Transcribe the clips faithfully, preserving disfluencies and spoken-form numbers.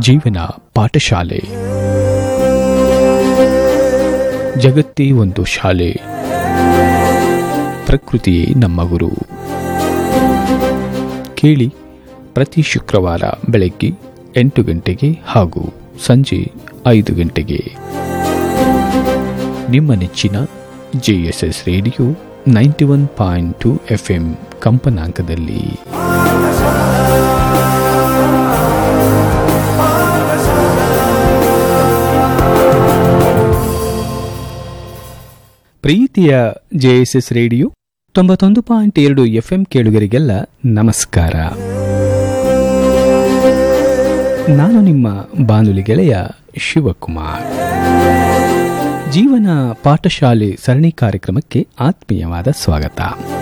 ಜೀವನ ಪಾಠಶಾಲೆ. ಜಗತ್ತೇ ಒಂದು ಶಾಲೆ, ಪ್ರಕೃತಿಯೇ ನಮ್ಮ ಗುರು. ಕೇಳಿ ಪ್ರತಿ ಶುಕ್ರವಾರ ಬೆಳಗ್ಗೆ ಎಂಟು ಗಂಟೆಗೆ ಹಾಗೂ ಸಂಜೆ ಐದು ಗಂಟೆಗೆ ನಿಮ್ಮ ನೆಚ್ಚಿನ J S S radio ninety one point to F M ಕಂಪನಾಂಕದಲ್ಲಿ. ಪ್ರೀತಿಯ ಜೆ ಎಸ್ ಎಸ್ ರೇಡಿಯೋ ತೊಂಬತ್ತೊಂದು ಪಾಯಿಂಟ್ ಎರಡು ಎಫ್ ಎಂ ಕೇಳುಗರಿಗೆಲ್ಲ ನಮಸ್ಕಾರ. ನಾನು ನಿಮ್ಮ ಬಾನುಲಿ ಗೆಳೆಯ ಶಿವಕುಮಾರ್. ಜೀವನ ಪಾಠಶಾಲೆ ಸರಣಿ ಕಾರ್ಯಕ್ರಮಕ್ಕೆ ಆತ್ಮೀಯವಾದ ಸ್ವಾಗತ.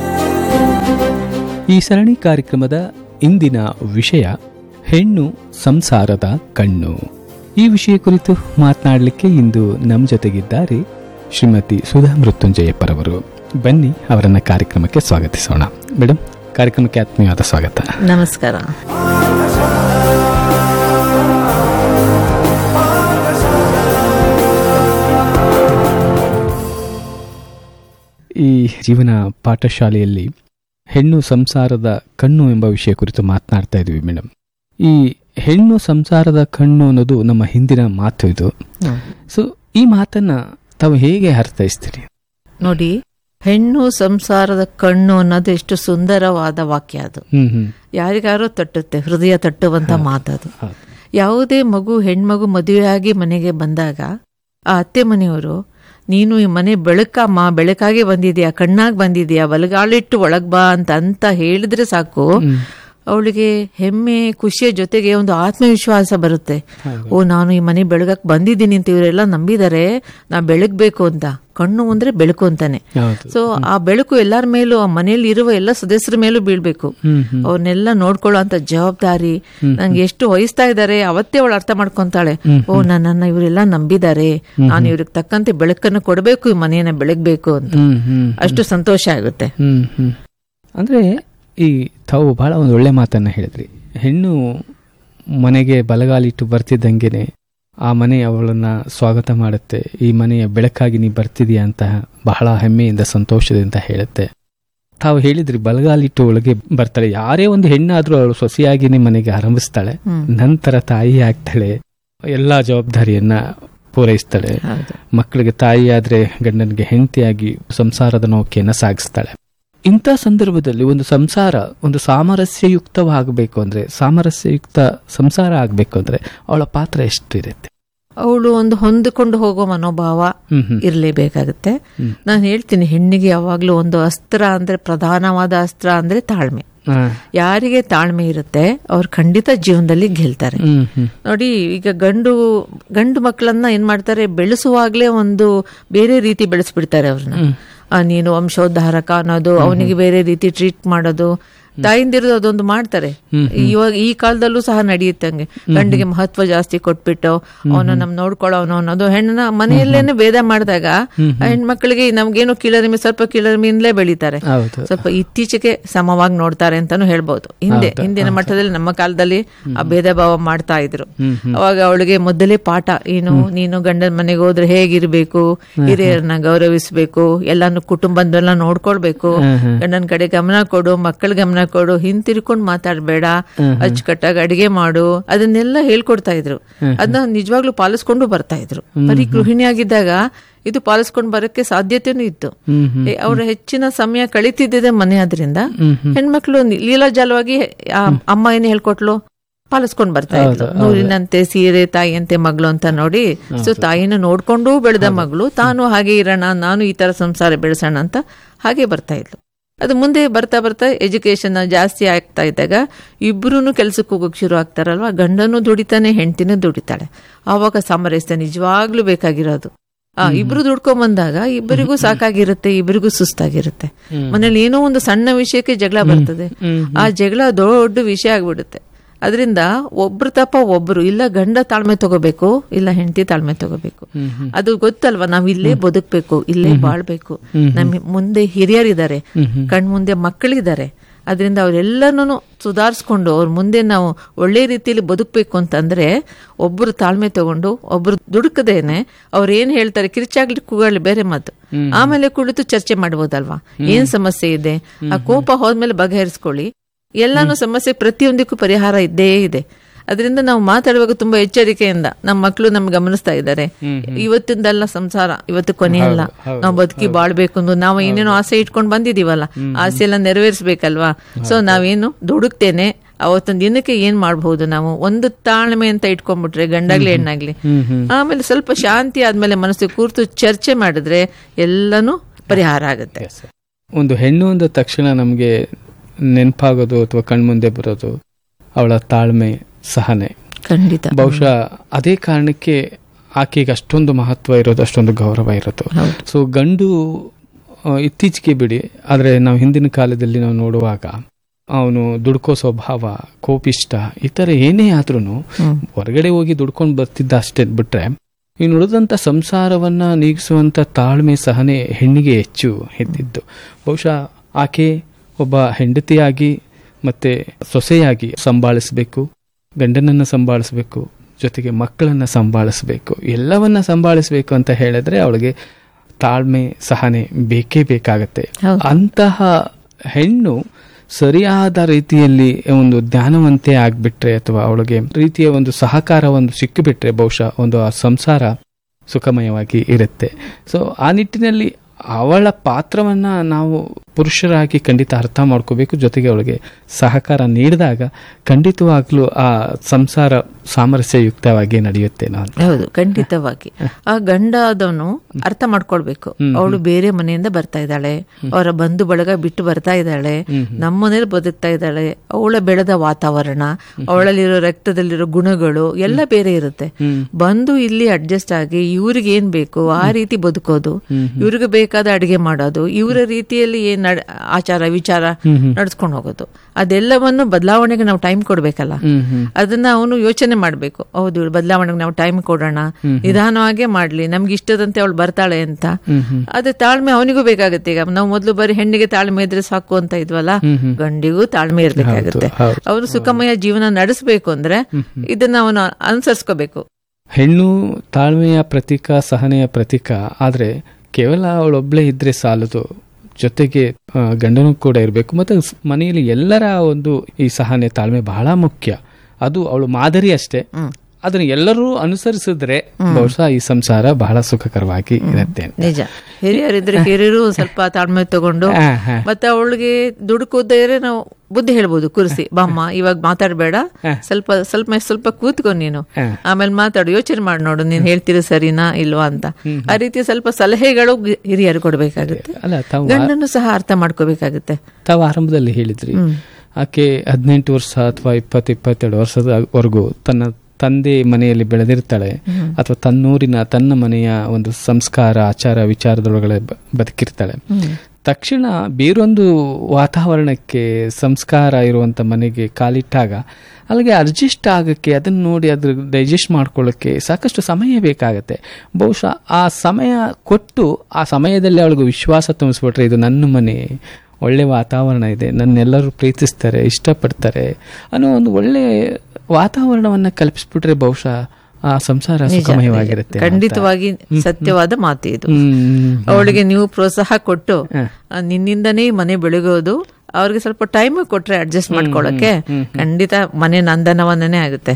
ಈ ಸರಣಿ ಕಾರ್ಯಕ್ರಮದ ಇಂದಿನ ವಿಷಯ ಹೆಣ್ಣು ಸಂಸಾರದ ಕಣ್ಣು. ಈ ವಿಷಯ ಕುರಿತು ಮಾತನಾಡಲಿಕ್ಕೆ ಇಂದು ನಮ್ಮ ಜೊತೆಗಿದ್ದಾರೆ ಶ್ರೀಮತಿ ಸುಧಾ ಮೃತ್ಯುಂಜಯಪ್ಪರವರು. ಬನ್ನಿ ಅವರನ್ನ ಕಾರ್ಯಕ್ರಮಕ್ಕೆ ಸ್ವಾಗತಿಸೋಣ. ಮೇಡಮ್, ಕಾರ್ಯಕ್ರಮಕ್ಕೆ ಆತ್ಮೀಯವಾದ ಸ್ವಾಗತ. ನಮಸ್ಕಾರ. ಈ ಜೀವನ ಪಾಠಶಾಲೆಯಲ್ಲಿ ಹೆಣ್ಣು ಸಂಸಾರದ ಕಣ್ಣು ಎಂಬ ವಿಷಯ ಕುರಿತು ಮಾತನಾಡ್ತಾ ಇದ್ವಿ ಮೇಡಮ್. ಈ ಹೆಣ್ಣು ಸಂಸಾರದ ಕಣ್ಣು ಅನ್ನೋದು ನಮ್ಮ ಹಿಂದಿನ ಮಾತು ಇದು. ಸೊ ಈ ಮಾತನ್ನ ತಾವು ಹೇಗೆ ಅರ್ಥೈಸ್ತೀರಿ? ನೋಡಿ, ಹೆಣ್ಣು ಸಂಸಾರದ ಕಣ್ಣು ಅನ್ನೋದು ಎಷ್ಟು ಸುಂದರವಾದ ವಾಕ್ಯ. ಅದು ಯಾರಿಗಾರೋ ತಟ್ಟುತ್ತೆ, ಹೃದಯ ತಟ್ಟುವಂತ ಮಾತದು. ಯಾವುದೇ ಮಗು ಹೆಣ್ಮಗು ಮದುವೆಯಾಗಿ ಮನೆಗೆ ಬಂದಾಗ ಆ ಅತ್ತೆ ಮನೆಯವರು, ನೀನು ಈ ಮನೆ ಬೆಳಕಮ್ಮ, ಬೆಳಕಾಗಿ ಬಂದಿದ್ಯಾ, ಕಣ್ಣಾಗಿ ಬಂದಿದ್ಯಾ, ಬಲಗಾಲಿಟ್ಟು ಒಳಗ್ ಬಾ ಅಂತ ಅಂತ ಹೇಳಿದ್ರೆ ಸಾಕು, ಅವಳಿಗೆ ಹೆಮ್ಮೆ ಖುಷಿಯ ಜೊತೆಗೆ ಒಂದು ಆತ್ಮವಿಶ್ವಾಸ ಬರುತ್ತೆ. ಓ, ನಾನು ಈ ಮನೆ ಬೆಳಗಕ್ಕೆ ಬಂದಿದ್ದೀನಿ ಅಂತ ಇವರೆಲ್ಲ ನಂಬಿದ್ದಾರೆ, ನಾ ಬೆಳಗ್ಬೇಕು ಅಂತ. ಕಣ್ಣು ಅಂದ್ರೆ ಬೆಳಕು ಅಂತಾನೆ. ಸೊ ಆ ಬೆಳಕು ಎಲ್ಲರ ಮೇಲೂ, ಆ ಮನೆಯಲ್ಲಿ ಇರುವ ಎಲ್ಲ ಸದಸ್ಯರ ಮೇಲೂ ಬೀಳ್ಬೇಕು. ಅವ್ರನ್ನೆಲ್ಲ ನೋಡ್ಕೊಳ್ಳೋ ಅಂತ ಜವಾಬ್ದಾರಿ ನಂಗೆ ಎಷ್ಟು ವಹಿಸ್ತಾ ಇದ್ದಾರೆ ಅವತ್ತೇ ಅವಳು ಅರ್ಥ ಮಾಡ್ಕೊಂತಾಳೆ. ಓ, ನನ್ನನ್ನ ಇವರೆಲ್ಲ ನಂಬಿದ್ದಾರೆ, ನಾನು ಇವ್ರಿಗೆ ತಕ್ಕಂತೆ ಬೆಳಕನ್ನು ಕೊಡಬೇಕು, ಈ ಮನೆಯನ್ನ ಬೆಳಗ್ಬೇಕು ಅಂತ. ಅಷ್ಟು ಸಂತೋಷ ಆಗುತ್ತೆ. ಅಂದ್ರೆ ಈ ತಾವು ಬಹಳ ಒಂದು ಒಳ್ಳೆ ಮಾತನ್ನ ಹೇಳಿದ್ರಿ. ಹೆಣ್ಣು ಮನೆಗೆ ಬಲಗಾಲಿಟ್ಟು ಬರ್ತಿದ್ದಂಗೆನೆ ಆ ಮನೆ ಅವಳನ್ನ ಸ್ವಾಗತ ಮಾಡುತ್ತೆ. ಈ ಮನೆಯ ಬೆಳಕಾಗಿ ನೀ ಬರ್ತಿದೀಯ ಅಂತ ಬಹಳ ಹೆಮ್ಮೆಯಿಂದ ಸಂತೋಷದಿಂದ ಹೇಳುತ್ತೆ. ತಾವು ಹೇಳಿದ್ರಿ, ಬಲಗಾಲಿಟ್ಟು ಒಳಗೆ ಬರ್ತಾಳೆ. ಯಾರೇ ಒಂದು ಹೆಣ್ಣಾದ್ರೂ ಅವಳು ಸೊಸೆಯಾಗಿನೇ ಮನೆಗೆ ಆರಂಭಿಸ್ತಾಳೆ, ನಂತರ ತಾಯಿ ಆಗ್ತಾಳೆ, ಎಲ್ಲಾ ಜವಾಬ್ದಾರಿಯನ್ನ ಪೂರೈಸ್ತಾಳೆ. ಮಕ್ಕಳಿಗೆ ತಾಯಿ ಆದ್ರೆ ಗಂಡನಿಗೆ ಹೆಂಡತಿಯಾಗಿ ಸಂಸಾರದ ನೌಕೆಯನ್ನ ಸಾಗಿಸ್ತಾಳೆ. ಇಂಥ ಸಂದರ್ಭದಲ್ಲಿ ಒಂದು ಸಂಸಾರ ಒಂದು ಸಾಮರಸ್ಯಯುಕ್ತವಾಗಬೇಕು ಅಂದ್ರೆ, ಸಾಮರಸ್ಯಯುಕ್ತ ಸಂಸಾರ ಆಗ್ಬೇಕು ಅಂದ್ರೆ ಅವಳ ಪಾತ್ರ ಎಷ್ಟು ಇರುತ್ತೆ? ಅವಳು ಒಂದು ಹೊಂದಿಕೊಂಡು ಹೋಗೋ ಮನೋಭಾವ ಇರಲೇಬೇಕಾಗುತ್ತೆ. ನಾನು ಹೇಳ್ತೀನಿ, ಹೆಣ್ಣಿಗೆ ಯಾವಾಗ್ಲೂ ಒಂದು ಅಸ್ತ್ರ ಅಂದ್ರೆ, ಪ್ರಧಾನವಾದ ಅಸ್ತ್ರ ಅಂದ್ರೆ ತಾಳ್ಮೆ. ಯಾರಿಗೆ ತಾಳ್ಮೆ ಇರುತ್ತೆ ಅವ್ರು ಖಂಡಿತ ಜೀವನದಲ್ಲಿ ಗೆಲ್ತಾರೆ. ನೋಡಿ, ಈಗ ಗಂಡು ಗಂಡು ಮಕ್ಕಳನ್ನ ಏನ್ ಮಾಡ್ತಾರೆ, ಬೆಳೆಸುವಾಗ್ಲೇ ಒಂದು ಬೇರೆ ರೀತಿ ಬೆಳೆಸ್ಬಿಡ್ತಾರೆ ಅವ್ರನ್ನ. ನೀನು ವಂಶೋದ್ಧಾರಕ ಅನ್ನೋದು, ಅವನಿಗೆ ಬೇರೆ ರೀತಿ ಟ್ರೀಟ್ ಮಾಡೋದು, ತಾಯಿಂದಿರೋದು ಅದೊಂದು ಮಾಡ್ತಾರೆ. ಇವಾಗ ಈ ಕಾಲದಲ್ಲೂ ಸಹ ನಡೆಯುತ್ತೆ ಹಂಗೆ. ಗಂಡಿಗೆ ಮಹತ್ವ ಜಾಸ್ತಿ ಕೊಟ್ಬಿಟ್ಟು ಅವನು ನಮ್ ನೋಡ್ಕೊಳ್ಳೋನು ಅನ್ನೋದು, ಹೆಣ್ಣನ ಮನೆಯಲ್ಲೇನೆ ಭೇದ ಮಾಡಿದಾಗ ಹೆಣ್ಮಕ್ಳಿಗೆ ನಮ್ಗೇನು ಕೀಳರಿಮೆ, ಸ್ವಲ್ಪ ಕೀಳರಿಮೆಯಿಂದಲೇ ಬೆಳೀತಾರೆ. ಸ್ವಲ್ಪ ಇತ್ತೀಚೆಗೆ ಸಮವಾಗಿ ನೋಡ್ತಾರೆ ಅಂತಾನು ಹೇಳ್ಬಹುದು. ಹಿಂದೆ ಹಿಂದಿನ ಮಟ್ಟದಲ್ಲಿ ನಮ್ಮ ಕಾಲದಲ್ಲಿ ಆ ಭೇದ ಭಾವ ಮಾಡ್ತಾ ಇದ್ರು. ಅವಾಗ ಅವಳಿಗೆ ಮೊದಲೇ ಪಾಠ ಏನು, ನೀನು ಗಂಡನ ಮನೆಗೆ ಹೋದ್ರೆ ಹೇಗಿರ್ಬೇಕು, ಹಿರಿಯರನ್ನ ಗೌರವಿಸ್ಬೇಕು, ಎಲ್ಲಾನು ಕುಟುಂಬದೆಲ್ಲ ನೋಡ್ಕೊಳ್ಬೇಕು, ಗಂಡನ ಕಡೆ ಗಮನ ಕೊಡು, ಮಕ್ಕಳ ಗಮನ ಕೊಡು, ಹಿಂತಿರ್ಕೊಂಡು ಮಾತಾಡ್ಬೇಡ, ಅಚ್ಚುಕಟ್ಟಾಗಿ ಅಡಿಗೆ ಮಾಡು, ಅದನ್ನೆಲ್ಲ ಹೇಳ್ಕೊಡ್ತಾ ಇದ್ರು. ಅದನ್ನ ನಿಜವಾಗ್ಲೂ ಪಾಲಿಸ್ಕೊಂಡು ಬರ್ತಾ ಇದ್ರು. ಬರೀ ಗೃಹಿಣಿಯಾಗಿದ್ದಾಗ ಇದು ಪಾಲಿಸ್ಕೊಂಡು ಬರಕ್ಕೆ ಸಾಧ್ಯತೆನೂ ಇತ್ತು. ಅವ್ರ ಹೆಚ್ಚಿನ ಸಮಯ ಕಳೀತಿದ್ದೆ ಮನೆ. ಆದ್ರಿಂದ ಹೆಣ್ಮಕ್ಳು ಲೀಲಾಜಾಲವಾಗಿ ಅಮ್ಮ ಏನ್ ಹೇಳ್ಕೊಟ್ಲು ಪಾಲಿಸ್ಕೊಂಡ್ ಬರ್ತಾ ಇದ್ಲು. ನೂರಿನಂತೆ ಸೀರೆ ತಾಯಿಯಂತೆ ಮಗಳು ಅಂತ ನೋಡಿ. ಸೊ ತಾಯಿನ ನೋಡ್ಕೊಂಡು ಬೆಳೆದ ಮಗಳು, ತಾನು ಹಾಗೆ ಇರೋಣ, ನಾನು ಈ ತರ ಸಂಸಾರ ಬೆಳೆಸೋಣ ಅಂತ ಹಾಗೆ ಬರ್ತಾ ಇದ್ಲು. ಅದು ಮುಂದೆ ಬರ್ತಾ ಬರ್ತಾ ಎಜುಕೇಶನ್ ಜಾಸ್ತಿ ಆಗ್ತಾ ಇದ್ದಾಗ ಇಬ್ರು ಕೆಲ್ಸಕ್ಕೆ ಹೋಗೋಕೆ ಶುರು ಆಗ್ತಾರಲ್ವಾ. ಗಂಡನೂ ದುಡಿತಾನೆ, ಹೆಂಡತಿನೂ ದುಡಿತಾಳೆ. ಆವಾಗ ಸಾಮರಸ್ಯ ನಿಜವಾಗ್ಲೂ ಬೇಕಾಗಿರೋದು. ಆ ಇಬ್ರು ದುಡ್ಕೊಂಡ್ ಬಂದಾಗ ಇಬ್ಬರಿಗೂ ಸಾಕಾಗಿರುತ್ತೆ, ಇಬ್ಬರಿಗೂ ಸುಸ್ತಾಗಿರುತ್ತೆ. ಮನೇಲಿ ಏನೋ ಒಂದು ಸಣ್ಣ ವಿಷಯಕ್ಕೆ ಜಗಳ ಬರ್ತದೆ, ಆ ಜಗಳ ದೊಡ್ಡ ವಿಷಯ ಆಗ್ಬಿಡುತ್ತೆ. ಅದರಿಂದ ಒಬ್ರು ತಪ್ಪ ಒಬ್ರು, ಇಲ್ಲ ಗಂಡ ತಾಳ್ಮೆ ತಗೋಬೇಕು, ಇಲ್ಲ ಹೆಂಡತಿ ತಾಳ್ಮೆ ತಗೋಬೇಕು. ಅದು ಗೊತ್ತಲ್ವಾ, ನಾವ್ ಇಲ್ಲೇ ಬದುಕ್ಬೇಕು, ಇಲ್ಲೇ ಬಾಳ್ಬೇಕು. ನಮ್ ಮುಂದೆ ಹಿರಿಯರಿದ್ದಾರೆ, ಕಣ್ ಮುಂದೆ ಮಕ್ಕಳಿದ್ದಾರೆ. ಅದರಿಂದ ಅವರೆಲ್ಲನೂ ಸುಧಾರಿಸ್ಕೊಂಡು ಅವ್ರ ಮುಂದೆ ನಾವು ಒಳ್ಳೆ ರೀತಿಯಲ್ಲಿ ಬದುಕಬೇಕು ಅಂತಂದ್ರೆ ಒಬ್ಬರು ತಾಳ್ಮೆ ತಗೊಂಡು ಒಬ್ರು ದುಡುಕದೇನೆ ಅವ್ರು ಏನ್ ಹೇಳ್ತಾರೆ ಕಿರ್ಚಾಗ್ಲಿ ಕೂಗಾಗ್ಲಿ ಬೇರೆ ಮಾತು, ಆಮೇಲೆ ಕುಳಿತು ಚರ್ಚೆ ಮಾಡ್ಬೋದಲ್ವಾ, ಏನ್ ಸಮಸ್ಯೆ ಇದೆ, ಆ ಕೋಪ ಹೋದ್ಮೇಲೆ ಬಗೆಹರಿಸ್ಕೊಳ್ಳಿ. ಎಲ್ಲಾನು ಸಮಸ್ಯೆ ಪ್ರತಿಯೊಂದಕ್ಕೂ ಪರಿಹಾರ ಇದ್ದೇ ಇದೆ. ಅದರಿಂದ ನಾವು ಮಾತಾಡುವಾಗ ತುಂಬಾ ಎಚ್ಚರಿಕೆಯಿಂದ ನಮ್ಮ ಮಕ್ಕಳು ನಮ್ಗೆ ಗಮನಿಸ್ತಾ ಇದ್ದಾರೆ. ಇವತ್ತಿಂದಲ್ಲ ಸಂಸಾರ, ಇವತ್ತು ಕೊನೆಯಲ್ಲ, ನಾವು ಬದುಕಿ ಬಾಳ್ಬೇಕು ಅಂದು ನಾವು ಏನೇನೋ ಆಸೆ ಇಟ್ಕೊಂಡು ಬಂದಿದೀವಲ್ಲ, ಆಸೆ ಎಲ್ಲ ನೆರವೇರಿಸಬೇಕಲ್ವಾ. ಸೊ ನಾವೇನು ದುಡುಕ್ತೇನೆ ಅವತ್ತೊಂದು ದಿನಕ್ಕೆ ಏನ್ ಮಾಡಬಹುದು, ನಾವು ಒಂದು ತಾಳ್ಮೆ ಅಂತ ಇಟ್ಕೊಂಡ್ಬಿಟ್ರೆ ಗಂಡಾಗ್ಲಿ ಹೆಣ್ಣಾಗ್ಲಿ, ಆಮೇಲೆ ಸ್ವಲ್ಪ ಶಾಂತಿ ಆದ್ಮೇಲೆ ಮನಸ್ಸಿಗೆ ಕೂರ್ತು ಚರ್ಚೆ ಮಾಡಿದ್ರೆ ಎಲ್ಲನೂ ಪರಿಹಾರ ಆಗುತ್ತೆ. ಒಂದು ಹೆಣ್ಣು ಅಂದ ತಕ್ಷಣ ನಮ್ಗೆ ನೆನಪಾಗೋದು ಅಥವಾ ಕಣ್ಮುಂದೆ ಬರೋದು ಅವಳ ತಾಳ್ಮೆ, ಸಹನೆ. ಖಂಡಿತ. ಬಹುಶಃ ಅದೇ ಕಾರಣಕ್ಕೆ ಆಕೆಗೆ ಅಷ್ಟೊಂದು ಮಹತ್ವ ಇರೋದು, ಅಷ್ಟೊಂದು ಗೌರವ ಇರೋದು. ಸೊ ಗಂಡು ಇತ್ತೀಚೆಗೆ ಬಿಡಿ, ಆದ್ರೆ ನಾವು ಹಿಂದಿನ ಕಾಲದಲ್ಲಿ ನಾವು ನೋಡುವಾಗ ಅವನು ದುಡ್ಕೋ ಸ್ವಭಾವ, ಕೋಪಿಷ್ಟ, ಈ ತರ ಏನೇ ಆದ್ರೂ ಹೊರಗಡೆ ಹೋಗಿ ದುಡ್ಕೊಂಡು ಬರ್ತಿದ್ದ ಅಷ್ಟೇ ಬಿಟ್ರೆ, ಇನ್ನು ಉಳಿದಂತ ಸಂಸಾರವನ್ನ ನೀಗಿಸುವಂತ ತಾಳ್ಮೆ, ಸಹನೆ ಹೆಣ್ಣಿಗೆ ಹೆಚ್ಚು ಇದ್ದಿದ್ದು. ಬಹುಶಃ ಆಕೆ ಒಬ್ಬ ಹೆಂಡತಿಯಾಗಿ ಮತ್ತೆ ಸೊಸೆಯಾಗಿ ಸಂಭಾಳಿಸಬೇಕು, ಗಂಡನನ್ನ ಸಂಭಾಳಿಸಬೇಕು, ಜೊತೆಗೆ ಮಕ್ಕಳನ್ನ ಸಂಭಾಳಿಸಬೇಕು, ಎಲ್ಲವನ್ನ ಸಂಭಾಳಿಸಬೇಕು ಅಂತ ಹೇಳಿದ್ರೆ ಅವಳಿಗೆ ತಾಳ್ಮೆ, ಸಹನೆ ಬೇಕೇ ಬೇಕಾಗತ್ತೆ. ಅಂತಹ ಹೆಣ್ಣು ಸರಿಯಾದ ರೀತಿಯಲ್ಲಿ ಒಂದು ಜ್ಞಾನವಂತೆ ಆಗ್ಬಿಟ್ರೆ ಅಥವಾ ಅವಳಿಗೆ ರೀತಿಯ ಒಂದು ಸಹಕಾರ ಒಂದು ಸಿಕ್ಕಿಬಿಟ್ರೆ ಬಹುಶಃ ಒಂದು ಆ ಸಂಸಾರ ಸುಖಮಯವಾಗಿ ಇರುತ್ತೆ. ಸೊ ಆ ನಿಟ್ಟಿನಲ್ಲಿ ಅವಳ ಪಾತ್ರವನ್ನ ನಾವು ಪುರುಷರಾಗಿ ಖಂಡಿತ ಅರ್ಥ ಮಾಡ್ಕೋಬೇಕು. ಜೊತೆಗೆ ಅವಳಿಗೆ ಸಹಕಾರ ನೀಡಿದಾಗ ಖಂಡಿತವಾಗ್ಲೂ ಆ ಸಂಸಾರ ಸಾಮರಸ್ಯಯುಕ್ತವಾಗಿ ನಡೆಯುತ್ತೆ. ನಾನು ಹೌದು, ಖಂಡಿತವಾಗಿ. ಆ ಗಂಡ ಆದವನು ಅರ್ಥ ಮಾಡ್ಕೊಳ್ಬೇಕು, ಅವಳು ಬೇರೆ ಮನೆಯಿಂದ ಬರ್ತಾ ಇದ್ದಾಳೆ, ಅವರ ಬಂಧು ಬಳಗ ಬಿಟ್ಟು ಬರ್ತಾ ಇದ್ದಾಳೆ, ನಮ್ಮ ಮನೇಲಿ ಬದುಕ್ತಾ ಇದ್ದಾಳೆ, ಅವಳ ಬೆಳೆದ ವಾತಾವರಣ, ಅವಳಲ್ಲಿರೋ ರಕ್ತದಲ್ಲಿರೋ ಗುಣಗಳು ಎಲ್ಲ ಬೇರೆ ಇರುತ್ತೆ. ಬಂದು ಇಲ್ಲಿ ಅಡ್ಜಸ್ಟ್ ಆಗಿ ಇವ್ರಿಗೆ ಏನ್ ಬೇಕು ಆ ರೀತಿ ಬದುಕೋದು, ಇವ್ರಿಗೆ ಬೇಕಾದ ಅಡಿಗೆ ಮಾಡೋದು, ಇವರ ರೀತಿಯಲ್ಲಿ ಏನ್ ಆಚಾರ ವಿಚಾರ ನಡ್ಸ್ಕೊಂಡು ಹೋಗೋದು, ಅದೆಲ್ಲವನ್ನು ಬದಲಾವಣೆಗೆ ನಾವು ಟೈಮ್ ಕೊಡ್ಬೇಕಲ್ಲ. ಅದನ್ನ ಅವನು ಯೋಚನೆ ಮಾಡ್ಬೇಕು. ಹೌದು, ಇವಳು ಬದಲಾವಣೆಗೆ ನಾವು ಟೈಮ್ ಕೊಡೋಣ, ನಿಧಾನವಾಗೇ ಮಾಡ್ಲಿ, ನಮ್ಗೆ ಇಷ್ಟದಂತೆ ಅವಳು ಬರ್ತಾಳೆ ಅಂತ. ಅದೇ ತಾಳ್ಮೆ ಅವನಿಗೂ ಬೇಕಾಗುತ್ತೆ. ಈಗ ನಾವು ಮೊದಲು ಬರೀ ಹೆಣ್ಣಿಗೆ ತಾಳ್ಮೆ ಇದ್ರೆ ಸಾಕು ಅಂತ ಇದ್ವಲ್ಲ, ಗಂಡಿಗೂ ತಾಳ್ಮೆ ಇರ್ಬೇಕಾಗುತ್ತೆ. ಅವನು ಸುಖಮಯ ಜೀವನ ನಡೆಸಬೇಕು ಅಂದ್ರೆ ಇದನ್ನ ಅವನು ಅನುಸರಿಸ್ಕೋಬೇಕು. ಹೆಣ್ಣು ತಾಳ್ಮೆಯ ಪ್ರತೀಕ, ಸಹನೆಯ ಪ್ರತೀಕ. ಆದ್ರೆ ಕೇವಲ ಅವಳೊಬ್ಳೆ ಇದ್ರೆ ಸಾಲದು, ಜೊತೆಗೆ ಗಂಡನೂ ಕೂಡ ಇರಬೇಕು. ಮತ್ತೆ ಮನೆಯಲ್ಲಿ ಎಲ್ಲರ ಒಂದು ಈ ಸಹನೆ, ತಾಳ್ಮೆ ಬಹಳ ಮುಖ್ಯ. ಅದು ಅವಳು ಮಾದರಿ ಅಷ್ಟೇ. ಅದನ್ನ ಎಲ್ಲರೂ ಅನುಸರಿಸಿದ್ರೆ ಬಹುಶಃ ಈ ಸಂಸಾರ ಬಹಳ ಸುಖಕರವಾಗಿ ಇರುತ್ತೆ. ನಿಜ. ಹಿರಿಯರಿದ್ರೆ ಹಿರಿಯರು ಸ್ವಲ್ಪ ತಾಳ್ಮೆ ತಗೊಂಡು, ಮತ್ತೆ ಅವಳಿಗೆ ದುಡುಕೋದ್ರೆ ನಾವು ಬುದ್ಧಿ ಹೇಳ್ಬೋದು, ಕುರ್ಸಿ ಬಾಮ್ಮ ಇವಾಗ ಮಾತಾಡ್ಬೇಡ, ಸ್ವಲ್ಪ ಸ್ವಲ್ಪ ಸ್ವಲ್ಪ ಕೂತ್ಕೊ ನೀನು, ಆಮೇಲೆ ಮಾತಾಡು, ಯೋಚನೆ ಮಾಡಿ ನೋಡು ನೀನ್ ಹೇಳ್ತೀರಿ ಸರಿನಾ ಇಲ್ವಾ ಅಂತ. ಆ ರೀತಿ ಸ್ವಲ್ಪ ಸಲಹೆಗಳು ಹಿರಿಯರು ಕೊಡ್ಬೇಕಾಗುತ್ತೆ. ಗಂಡನ್ನು ಸಹ ಅರ್ಥ ಮಾಡ್ಕೋಬೇಕಾಗುತ್ತೆ. ತಾವು ಆರಂಭದಲ್ಲಿ ಹೇಳಿದ್ರಿ ಆಕೆ ಹದಿನೆಂಟು ವರ್ಷ ಅಥವಾ ಇಪ್ಪತ್ತು ಇಪ್ಪತ್ತೆರಡು ವರ್ಷದವರೆಗೂ ತನ್ನ ತಂದೆ ಮನೆಯಲ್ಲಿ ಬೆಳೆದಿರ್ತಾಳೆ, ಅಥವಾ ತನ್ನೂರಿನ ತನ್ನ ಮನೆಯ ಒಂದು ಸಂಸ್ಕಾರ, ಆಚಾರ ವಿಚಾರದೊಳಗಡೆ ಬದುಕಿರ್ತಾಳೆ. ತಕ್ಷಣ ಬೇರೊಂದು ವಾತಾವರಣಕ್ಕೆ, ಸಂಸ್ಕಾರ ಇರುವಂತ ಮನೆಗೆ ಕಾಲಿಟ್ಟಾಗ ಅಲ್ಲಿಗೆ ಅಡ್ಜಸ್ಟ್ ಆಗಕ್ಕೆ, ಅದನ್ನ ನೋಡಿ ಅದ್ರ ಡೈಜೆಸ್ಟ್ ಮಾಡ್ಕೊಳ್ಳೋಕ್ಕೆ ಸಾಕಷ್ಟು ಸಮಯ ಬೇಕಾಗತ್ತೆ. ಬಹುಶಃ ಆ ಸಮಯ ಕೊಟ್ಟು ಆ ಸಮಯದಲ್ಲಿ ಅವಳಿಗೆ ವಿಶ್ವಾಸ ತುಂಬಿಸ್ಬಿಟ್ರೆ, ಇದು ನನ್ನ ಮನೆ, ಒಳ್ಳೆ ವಾತಾವರಣ ಇದೆ, ನನ್ನೆಲ್ಲರೂ ಪ್ರೀತಿಸ್ತಾರೆ, ಇಷ್ಟಪಡ್ತಾರೆ ಅನ್ನೋ ಒಂದು ಒಳ್ಳೆ ವಾತಾವರಣವನ್ನ ಕಲ್ಪಿಸ್ಬಿಟ್ರೆ ಬಹುಶಃ ಆ ಸಂಸಾರ ಸುಖಮಯವಾಗಿರುತ್ತೆ. ಖಂಡಿತವಾಗಿ ಸತ್ಯವಾದ ಮಾತು ಇದು. ಅವಳಿಗೆ ನೀವು ಪ್ರೋತ್ಸಾಹ ಕೊಟ್ಟು ನಿನ್ನಿಂದನೇ ಮನೆ ಬೆಳಗೋದು, ಅವ್ರಿಗೆ ಸ್ವಲ್ಪ ಟೈಮ್ ಕೊಟ್ರೆ ಅಡ್ಜಸ್ಟ್ ಮಾಡ್ಕೊಳ್ಳಕ್ಕೆ ಖಂಡಿತ ಮನೆ ನಂದನವನೇ ಆಗುತ್ತೆ,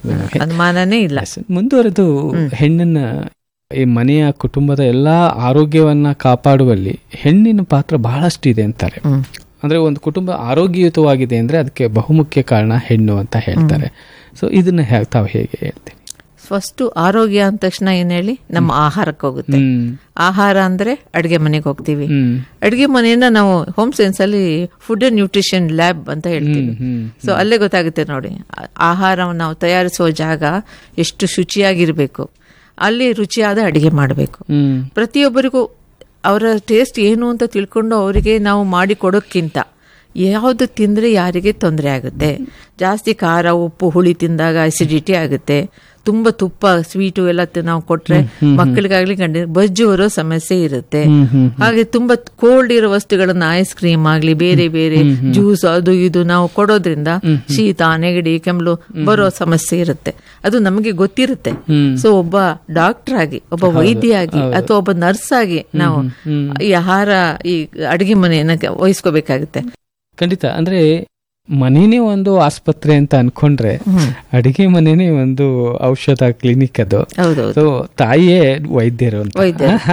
ಅನುಮಾನನೇ ಇಲ್ಲ. ಮುಂದುವರೆದು ಹೆಣ್ಣನ್ನ ಈ ಮನೆಯ ಕುಟುಂಬದ ಎಲ್ಲಾ ಆರೋಗ್ಯವನ್ನ ಕಾಪಾಡುವಲ್ಲಿ ಹೆಣ್ಣಿನ ಪಾತ್ರ ಬಹಳಷ್ಟು ಇದೆ ಅಂತಾರೆ. ಅಂದ್ರೆ ಒಂದು ಕುಟುಂಬ ಆರೋಗ್ಯಯುತವಾಗಿದೆ ಅಂದ್ರೆ ಅದಕ್ಕೆ ಬಹುಮುಖ್ಯ ಕಾರಣ ಹೆಣ್ಣು ಅಂತ ಹೇಳ್ತಾರೆ. ಸೊ ಇದನ್ನ ತಾವು ಹೇಗೆ ಹೇಳ್ತೀನಿ? ಫಸ್ಟ್ ಆರೋಗ್ಯ ಅಂದ ತಕ್ಷಣ ಏನ್ ಹೇಳಿ ನಮ್ಮ ಆಹಾರಕ್ಕೆ ಹೋಗುತ್ತೆ. ಆಹಾರ ಅಂದ್ರೆ ಅಡ್ಗೆ ಮನೆಗೆ ಹೋಗ್ತೀವಿ. ಅಡ್ಗೆ ಮನೆಯನ್ನ ನಾವು ಹೋಮ್ ಸೈನ್ಸ್ ಅಲ್ಲಿ ಫುಡ್ ಅಂಡ್ ನ್ಯೂಟ್ರಿಷನ್ ಲ್ಯಾಬ್ ಅಂತ ಹೇಳ್ತೀವಿ. ಸೊ ಅಲ್ಲೇ ಗೊತ್ತಾಗುತ್ತೆ ನೋಡಿ, ಆಹಾರವನ್ನು ನಾವು ತಯಾರಿಸುವ ಜಾಗ ಎಷ್ಟು ಶುಚಿಯಾಗಿರ್ಬೇಕು, ಅಲ್ಲಿ ರುಚಿಯಾದ ಅಡಿಗೆ ಮಾಡಬೇಕು. ಪ್ರತಿಯೊಬ್ಬರಿಗೂ ಅವರ ಟೇಸ್ಟ್ ಏನು ಅಂತ ತಿಳ್ಕೊಂಡು ಅವರಿಗೆ ನಾವು ಮಾಡಿ ಕೊಡೋಕ್ಕಿಂತ ಯಾವುದು ತಿಂದರೆ ಯಾರಿಗೆ ತೊಂದರೆ ಆಗುತ್ತೆ, ಜಾಸ್ತಿ ಖಾರ ಉಪ್ಪು ಹುಳಿ ತಿಂದಾಗ ಅಸಿಡಿಟಿ ಆಗುತ್ತೆ, ತುಂಬಾ ತುಪ್ಪ ಸ್ವೀಟು ಎಲ್ಲ ನಾವು ಕೊಟ್ರೆ ಮಕ್ಕಳಿಗಾಗ್ಲಿ ಗಂಡ ಬಜ್ಜು ಬರೋ ಸಮಸ್ಯೆ ಇರುತ್ತೆ. ಹಾಗೆ ತುಂಬಾ ಕೋಲ್ಡ್ ಇರೋ ವಸ್ತುಗಳನ್ನ ಐಸ್ ಕ್ರೀಮ್ ಆಗ್ಲಿ ಬೇರೆ ಬೇರೆ ಜ್ಯೂಸ್ ಅದು ಇದು ನಾವು ಕೊಡೋದ್ರಿಂದ ಶೀತ ನೆಗಡಿ ಕೆಮ್ಮಲು ಬರೋ ಸಮಸ್ಯೆ ಇರುತ್ತೆ. ಅದು ನಮಗೆ ಗೊತ್ತಿರುತ್ತೆ. ಸೊ ಒಬ್ಬ ಡಾಕ್ಟರ್ ಆಗಿ ಒಬ್ಬ ವೈದ್ಯಯಾಗಿ ಅಥವಾ ಒಬ್ಬ ನರ್ಸ್ ಆಗಿ ನಾವು ಈ ಆಹಾರ ಈ ಅಡಿಗೆ ಮನೆಯನ್ನ ವಹಿಸ್ಕೋಬೇಕಾಗುತ್ತೆ. ಖಂಡಿತ. ಅಂದ್ರೆ ಮನೇನೆ ಒಂದು ಆಸ್ಪತ್ರೆ ಅಂತ ಅನ್ಕೊಂಡ್ರೆ ಅಡಿಗೆ ಮನೇನೆ ಒಂದು ಔಷಧ ಕ್ಲಿನಿಕ್. ಅದು ಸೊ ತಾಯಿಯೇ ವೈದ್ಯರು ಅಂತ.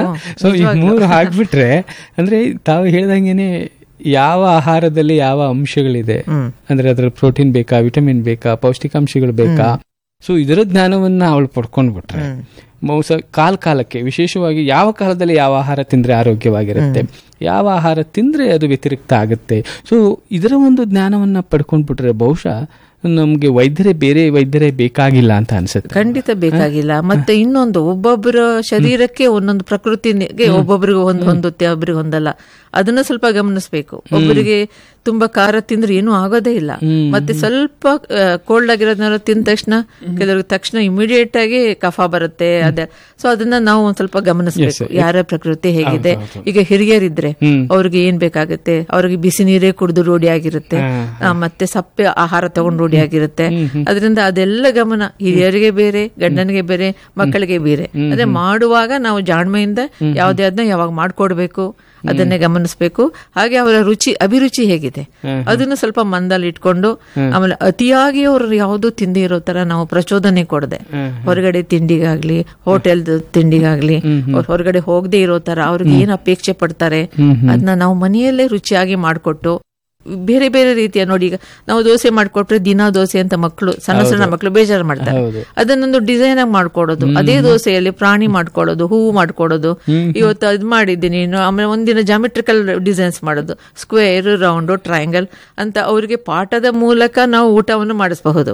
ಸೊ ಈ ಮೂರು ಹಾಕ್ಬಿಟ್ರೆ ಅಂದ್ರೆ ತಾವು ಹೇಳ್ದಂಗೆನೆ ಯಾವ ಆಹಾರದಲ್ಲಿ ಯಾವ ಅಂಶಗಳಿದೆ, ಅಂದ್ರೆ ಅದ್ರ ಪ್ರೋಟೀನ್ ಬೇಕಾ, ವಿಟಮಿನ್ ಬೇಕಾ, ಪೌಷ್ಟಿಕಾಂಶಗಳು ಬೇಕಾ, ಸೊ ಇದರ ಜ್ಞಾನವನ್ನ ಅವಳು ಪಡ್ಕೊಂಡ್ಬಿಟ್ರೆ ಮೌಸ ಕಾಲ ಕಾಲಕ್ಕೆ ವಿಶೇಷವಾಗಿ ಯಾವ ಕಾಲದಲ್ಲಿ ಯಾವ ಆಹಾರ ತಿಂದ್ರೆ ಆರೋಗ್ಯವಾಗಿರುತ್ತೆ, ಯಾವ ಆಹಾರ ತಿಂದ್ರೆ ಅದು ವ್ಯತಿರಿಕ್ತ ಆಗುತ್ತೆ, ಸೊ ಇದರ ಒಂದು ಜ್ಞಾನವನ್ನ ಪಡ್ಕೊಂಡ್ಬಿಟ್ರೆ ಬಹುಶಃ ನಮ್ಗೆ ವೈದ್ಯರೇ ಬೇರೆ ವೈದ್ಯರೇ ಬೇಕಾಗಿಲ್ಲ ಅಂತ ಅನ್ಸುತ್ತೆ. ಖಂಡಿತ ಬೇಕಾಗಿಲ್ಲ. ಮತ್ತೆ ಇನ್ನೊಂದು ಒಬ್ಬೊಬ್ಬರ ಶರೀರಕ್ಕೆ ಒಂದೊಂದು ಪ್ರಕೃತಿಗೆ ಒಬ್ಬೊಬ್ಬರಿಗೆ ಒಂದು ಹೊಂದುತ್ತೆ, ಒಬ್ಬರಿಗೆ ಹೊಂದಲ್ಲ. ಅದನ್ನ ಸ್ವಲ್ಪ ಗಮನಿಸಬೇಕು. ಒಬ್ಬರಿಗೆ ತುಂಬಾ ಖಾರ ತಿಂದ್ರೆ ಏನೂ ಆಗೋದೇ ಇಲ್ಲ. ಮತ್ತೆ ಸ್ವಲ್ಪ ಕೋಲ್ಡ್ ಆಗಿರೋದನ್ನ ತಿಂದ ತಕ್ಷಣ ಕೆಲವ್ರಿಗೆ ತಕ್ಷಣ ಇಮಿಡಿಯೇಟ್ ಆಗಿ ಕಫ ಬರುತ್ತೆ. ಅದೇ ಸೊ ಅದನ್ನ ನಾವು ಒಂದ್ ಸ್ವಲ್ಪ ಗಮನಿಸಬೇಕು. ಯಾರ ಪ್ರಕೃತಿ ಹೇಗಿದೆ. ಈಗ ಹಿರಿಯರಿದ್ರೆ ಅವ್ರಿಗೆ ಏನ್ ಬೇಕಾಗುತ್ತೆ, ಅವ್ರಿಗೆ ಬಿಸಿ ನೀರೇ ಕುಡಿದು ರೂಢಿ ಆಗಿರುತ್ತೆ, ಮತ್ತೆ ಸಪ್ಪೆ ಆಹಾರ ತಗೊಂಡು ರೂಢಿ ಆಗಿರುತ್ತೆ. ಅದರಿಂದ ಅದೆಲ್ಲ ಗಮನ ಹಿರಿಯರಿಗೆ ಬೇರೆ, ಗಂಡನಿಗೆ ಬೇರೆ, ಮಕ್ಕಳಿಗೆ ಬೇರೆ. ಅದೇ ಮಾಡುವಾಗ ನಾವು ಜಾಣ್ಮೆಯಿಂದ ಯಾವ್ದೇ ಅದನ್ನ ಯಾವಾಗ ಮಾಡ್ಕೊಡ್ಬೇಕು ಅದನ್ನೇ ಗಮನಿಸಬೇಕು. ಹಾಗೆ ಅವರ ರುಚಿ ಅಭಿರುಚಿ ಹೇಗಿದೆ ಅದನ್ನು ಸ್ವಲ್ಪ ಮಂದಲ್ಲಿ ಇಟ್ಕೊಂಡು, ಆಮೇಲೆ ಅತಿಯಾಗಿ ಅವರು ಯಾವುದು ತಿಂಡಿ ಇರೋ ತರ ನಾವು ಪ್ರಚೋದನೆ ಕೊಡದೆ, ಹೊರಗಡೆ ತಿಂಡಿಗಾಗ್ಲಿ ಹೋಟೆಲ್ ತಿಂಡಿಗಾಗ್ಲಿ ಹೊರಗಡೆ ಹೋಗದೆ ಇರೋ ತರ ಅವ್ರಿಗೆ ಏನ್ ಅಪೇಕ್ಷೆ ಪಡ್ತಾರೆ ಅದನ್ನ ನಾವು ಮನೆಯಲ್ಲೇ ರುಚಿಯಾಗಿ ಮಾಡಿಕೊಟ್ಟು ಬೇರೆ ಬೇರೆ ರೀತಿಯ ನೋಡಿ. ಈಗ ನಾವು ದೋಸೆ ಮಾಡ್ಕೊಟ್ರೆ ದಿನಾ ದೋಸೆ ಅಂತ ಮಕ್ಕಳು ಸಣ್ಣ ಸಣ್ಣ ಮಕ್ಕಳು ಬೇಜಾರು ಮಾಡ್ತಾರೆ. ಅದನ್ನೊಂದು ಡಿಸೈನ್ ಆಗಿ ಮಾಡ್ಕೊಡೋದು, ಅದೇ ದೋಸೆಯಲ್ಲಿ ಪ್ರಾಣಿ ಮಾಡ್ಕೊಡೋದು, ಹೂವು ಮಾಡ್ಕೊಡೋದು, ಇವತ್ತು ಅದ್ ಮಾಡಿದ್ದೀನಿ, ಆಮೇಲೆ ಒಂದಿನ ಜಾಮೆಟ್ರಿಕಲ್ ಡಿಸೈನ್ಸ್ ಮಾಡೋದು, ಸ್ಕ್ವೇರ್, ರೌಂಡ್, ಟ್ರಯಾಂಗಲ್ ಅಂತ ಅವರಿಗೆ ಪಾಠದ ಮೂಲಕ ನಾವು ಊಟವನ್ನು ಮಾಡಿಸಬಹುದು.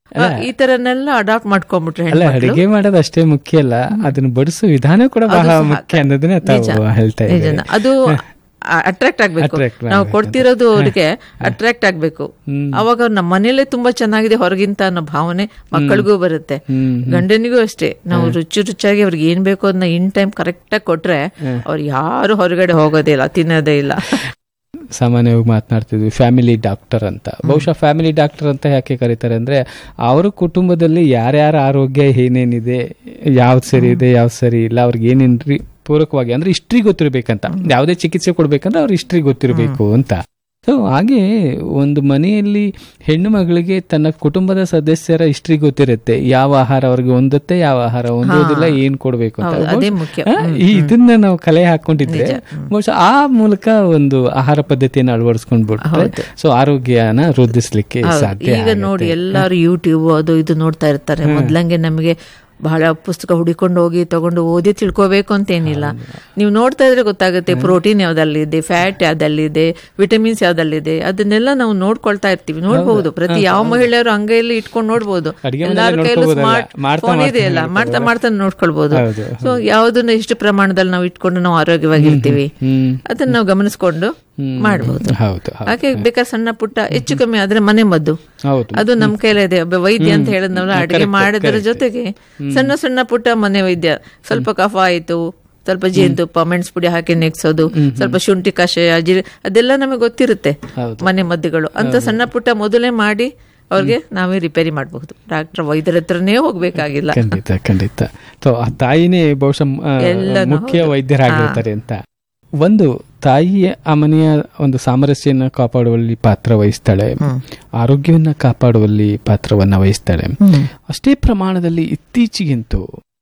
ಈ ತರನೆಲ್ಲ ಅಡಾಪ್ಟ್ ಮಾಡ್ಕೊಂಡ್ಬಿಟ್ರೆ ಅಡಿಗೆ ಮಾಡೋದು ಅಷ್ಟೇ ಮುಖ್ಯ ಅಲ್ಲ, ಅದನ್ನ ಬಡಿಸೋ ವಿಧಾನ ಕೂಡ ಬಹಳ ಮುಖ್ಯ ಅನ್ನೋದನ್ನ ಹೇಳ್ತಾ ಇದ್ದೀನಿ. ಅದು ಅಟ್ರಾಕ್ಟ್ ಆಗ್ಬೇಕು, ನಾವು ಕೊಡ್ತಿರೋದು ಅವ್ರಿಗೆ ಅಟ್ರಾಕ್ಟ್ ಆಗ್ಬೇಕು. ಅವಾಗ ನಮ್ಮ ಮನೇಲೆ ತುಂಬಾ ಚೆನ್ನಾಗಿದೆ ಹೊರಗಿಂತ ಅನ್ನೋ ಭಾವನೆ ಮಕ್ಕಳಿಗೂ ಬರುತ್ತೆ, ಗಂಡನಿಗೂ ಅಷ್ಟೇ. ನಾವು ರುಚಿ ರುಚಿಯಾಗಿ ಅವ್ರಿಗೆ ಏನ್ ಬೇಕು ಅದನ್ನ ಇನ್ ಟೈಮ್ ಕರೆಕ್ಟ್ ಆಗಿ ಕೊಟ್ರೆ ಅವ್ರು ಯಾರು ಹೊರಗಡೆ ಹೋಗೋದೇ ಇಲ್ಲ, ತಿನ್ನೋದೇ ಇಲ್ಲ. ಸಾಮಾನ್ಯವಾಗಿ ಮಾತನಾಡ್ತಿದ್ವಿ ಫ್ಯಾಮಿಲಿ ಡಾಕ್ಟರ್ ಅಂತ. ಬಹುಶಃ ಫ್ಯಾಮಿಲಿ ಡಾಕ್ಟರ್ ಅಂತ ಯಾಕೆ ಕರೀತಾರೆ ಅಂದ್ರೆ ಅವ್ರ ಕುಟುಂಬದಲ್ಲಿ ಯಾರ್ಯಾರ ಆರೋಗ್ಯ ಏನೇನಿದೆ, ಯಾವ್ದು ಸರಿ ಇದೆ ಯಾವ್ದು ಸರಿ ಇಲ್ಲ, ಅವ್ರಿಗೆ ಏನೇನ್ರಿ ಪೂರಕವಾಗಿ ಅಂದ್ರೆ ಹಿಸ್ಟ್ರಿ ಗೊತ್ತಿರ್ಬೇಕಂತ. ಯಾವುದೇ ಚಿಕಿತ್ಸೆ ಕೊಡ್ಬೇಕಂದ್ರೆ ಅವ್ರ ಹಿಸ್ಟ್ರಿ ಗೊತ್ತಿರಬೇಕು ಅಂತ. ಸೊ ಹಾಗೆ ಒಂದು ಮನೆಯಲ್ಲಿ ಹೆಣ್ಣು ಮಗಳಿಗೆ ತನ್ನ ಕುಟುಂಬದ ಸದಸ್ಯರ ಹಿಸ್ಟ್ರಿ ಗೊತ್ತಿರುತ್ತೆ, ಯಾವ ಆಹಾರ ಅವ್ರಿಗೆ ಹೊಂದುತ್ತೆ, ಯಾವ ಆಹಾರ ಹೊಂದೋದಿಲ್ಲ, ಏನ್ ಕೊಡ್ಬೇಕು ಅಂತ. ಇದನ್ನ ನಾವು ಕಲೆ ಹಾಕೊಂಡಿದ್ರೆ ಬಹುಶಃ ಆ ಮೂಲಕ ಒಂದು ಆಹಾರ ಪದ್ಧತಿಯನ್ನು ಅಳವಡಿಸ್ಕೊಂಡ್ಬಿಟ್ರೆ ಸೊ ಆರೋಗ್ಯನ ವೃದ್ಧಿಸ್ಲಿಕ್ಕೆ ಸಾಧ್ಯ. ಈಗ ನೋಡಿ ಎಲ್ಲಾರು ಯೂಟ್ಯೂಬ್ ಅದು ಇದು ನೋಡ್ತಾ ಇರ್ತಾರೆ. ಮೊದ್ಲಂಗೆ ನಮಗೆ ಬಹಳ ಪುಸ್ತಕ ಹುಡಿಕೊಂಡು ಹೋಗಿ ತಗೊಂಡು ಓದಿ ತಿಳ್ಕೋಬೇಕು ಅಂತ ಏನಿಲ್ಲ. ನೀವು ನೋಡ್ತಾ ಇದ್ರೆ ಗೊತ್ತಾಗುತ್ತೆ ಪ್ರೋಟೀನ್ ಯಾವ್ದಲ್ಲಿದೆ, ಫ್ಯಾಟ್ ಯಾವ್ದಲ್ಲಿದೆ, ವಿಟಮಿನ್ಸ್ ಯಾವ್ದಲ್ಲಿದೆ, ಅದನ್ನೆಲ್ಲ ನಾವು ನೋಡ್ಕೊಳ್ತಾ ಇರ್ತೀವಿ. ನೋಡ್ಬಹುದು, ಪ್ರತಿ ಯಾವ ಮಹಿಳೆಯರು ಅಂಗೈಯಲ್ಲಿ ಇಟ್ಕೊಂಡು ನೋಡ್ಬೋದು. ಎಲ್ಲಾರ ಕೈಯಲ್ಲೂ ಸ್ಮಾರ್ಟ್ ಫೋನ್ ಇದೆ ಅಲ್ಲ, ಮಾಡ್ತಾ ಮಾಡ್ತಾ ನೋಡ್ಕೊಳ್ಬಹುದು. ಸೊ ಯಾವ್ದನ್ನ ಎಷ್ಟು ಪ್ರಮಾಣದಲ್ಲಿ ನಾವು ಇಟ್ಕೊಂಡು ನಾವು ಆರೋಗ್ಯವಾಗಿರ್ತೀವಿ ಅದನ್ನ ನಾವು ಗಮನಿಸ್ಕೊಂಡು ಮಾಡಬಹುದು. ಹಾಗೆ ಬೇಕಾದ್ರೆ ಸಣ್ಣ ಪುಟ್ಟ ಹೆಚ್ಚು ಕಮ್ಮಿ ಆದ್ರೆ ಮನೆ ಮದ್ದು ಅದು ನಮ್ ಕೈಲೇ ಇದೆ. ಒಬ್ಬ ವೈದ್ಯ ಅಂತ ಹೇಳಿದ್ನಲ್ಲ, ಅಡಿಗೆ ಮಾಡೋದ್ರ ಜೊತೆಗೆ ಸಣ್ಣ ಸಣ್ಣ ಪುಟ್ಟ ಮನೆ ವೈದ್ಯ, ಸ್ವಲ್ಪ ಕಫ ಆಯ್ತು, ಸ್ವಲ್ಪ ಜೇನುತುಪ್ಪ ಮೆಣಸು ಪುಡಿ ಹಾಕಿ ನೆಗ್ಸೋದು, ಸ್ವಲ್ಪ ಶುಂಠಿ ಕಷಾಯ, ಜೀರಿ, ಅದೆಲ್ಲ ನಮಗೆ ಗೊತ್ತಿರುತ್ತೆ ಮನೆ ಮದ್ದುಗಳು ಅಂತ. ಸಣ್ಣ ಪುಟ್ಟ ಮೊದಲೇ ಮಾಡಿ ಅವ್ರಿಗೆ ನಾವೇ ರಿಪೇರಿ ಮಾಡಬಹುದು. ಡಾಕ್ಟರ್ ವೈದ್ಯರ ಹತ್ರನೇ ಹೋಗ್ಬೇಕಾಗಿಲ್ಲ. ಖಂಡಿತ ಖಂಡಿತ. ತಾಯಿನೇ ಬಹುಶಃ ಮುಖ್ಯ ವೈದ್ಯರಾಗಿರ್ತಾರೆ ಅಂತ. ಒಂದು ತಾಯಿಯ ಆ ಮನೆಯ ಒಂದು ಸಾಮರಸ್ಯನ ಕಾಪಾಡುವಲ್ಲಿ ಪಾತ್ರ ವಹಿಸ್ತಾಳೆ, ಆರೋಗ್ಯವನ್ನ ಕಾಪಾಡುವಲ್ಲಿ ಪಾತ್ರವನ್ನ ವಹಿಸ್ತಾಳೆ. ಅಷ್ಟೇ ಪ್ರಮಾಣದಲ್ಲಿ ಇತ್ತೀಚೆಗಂತೂ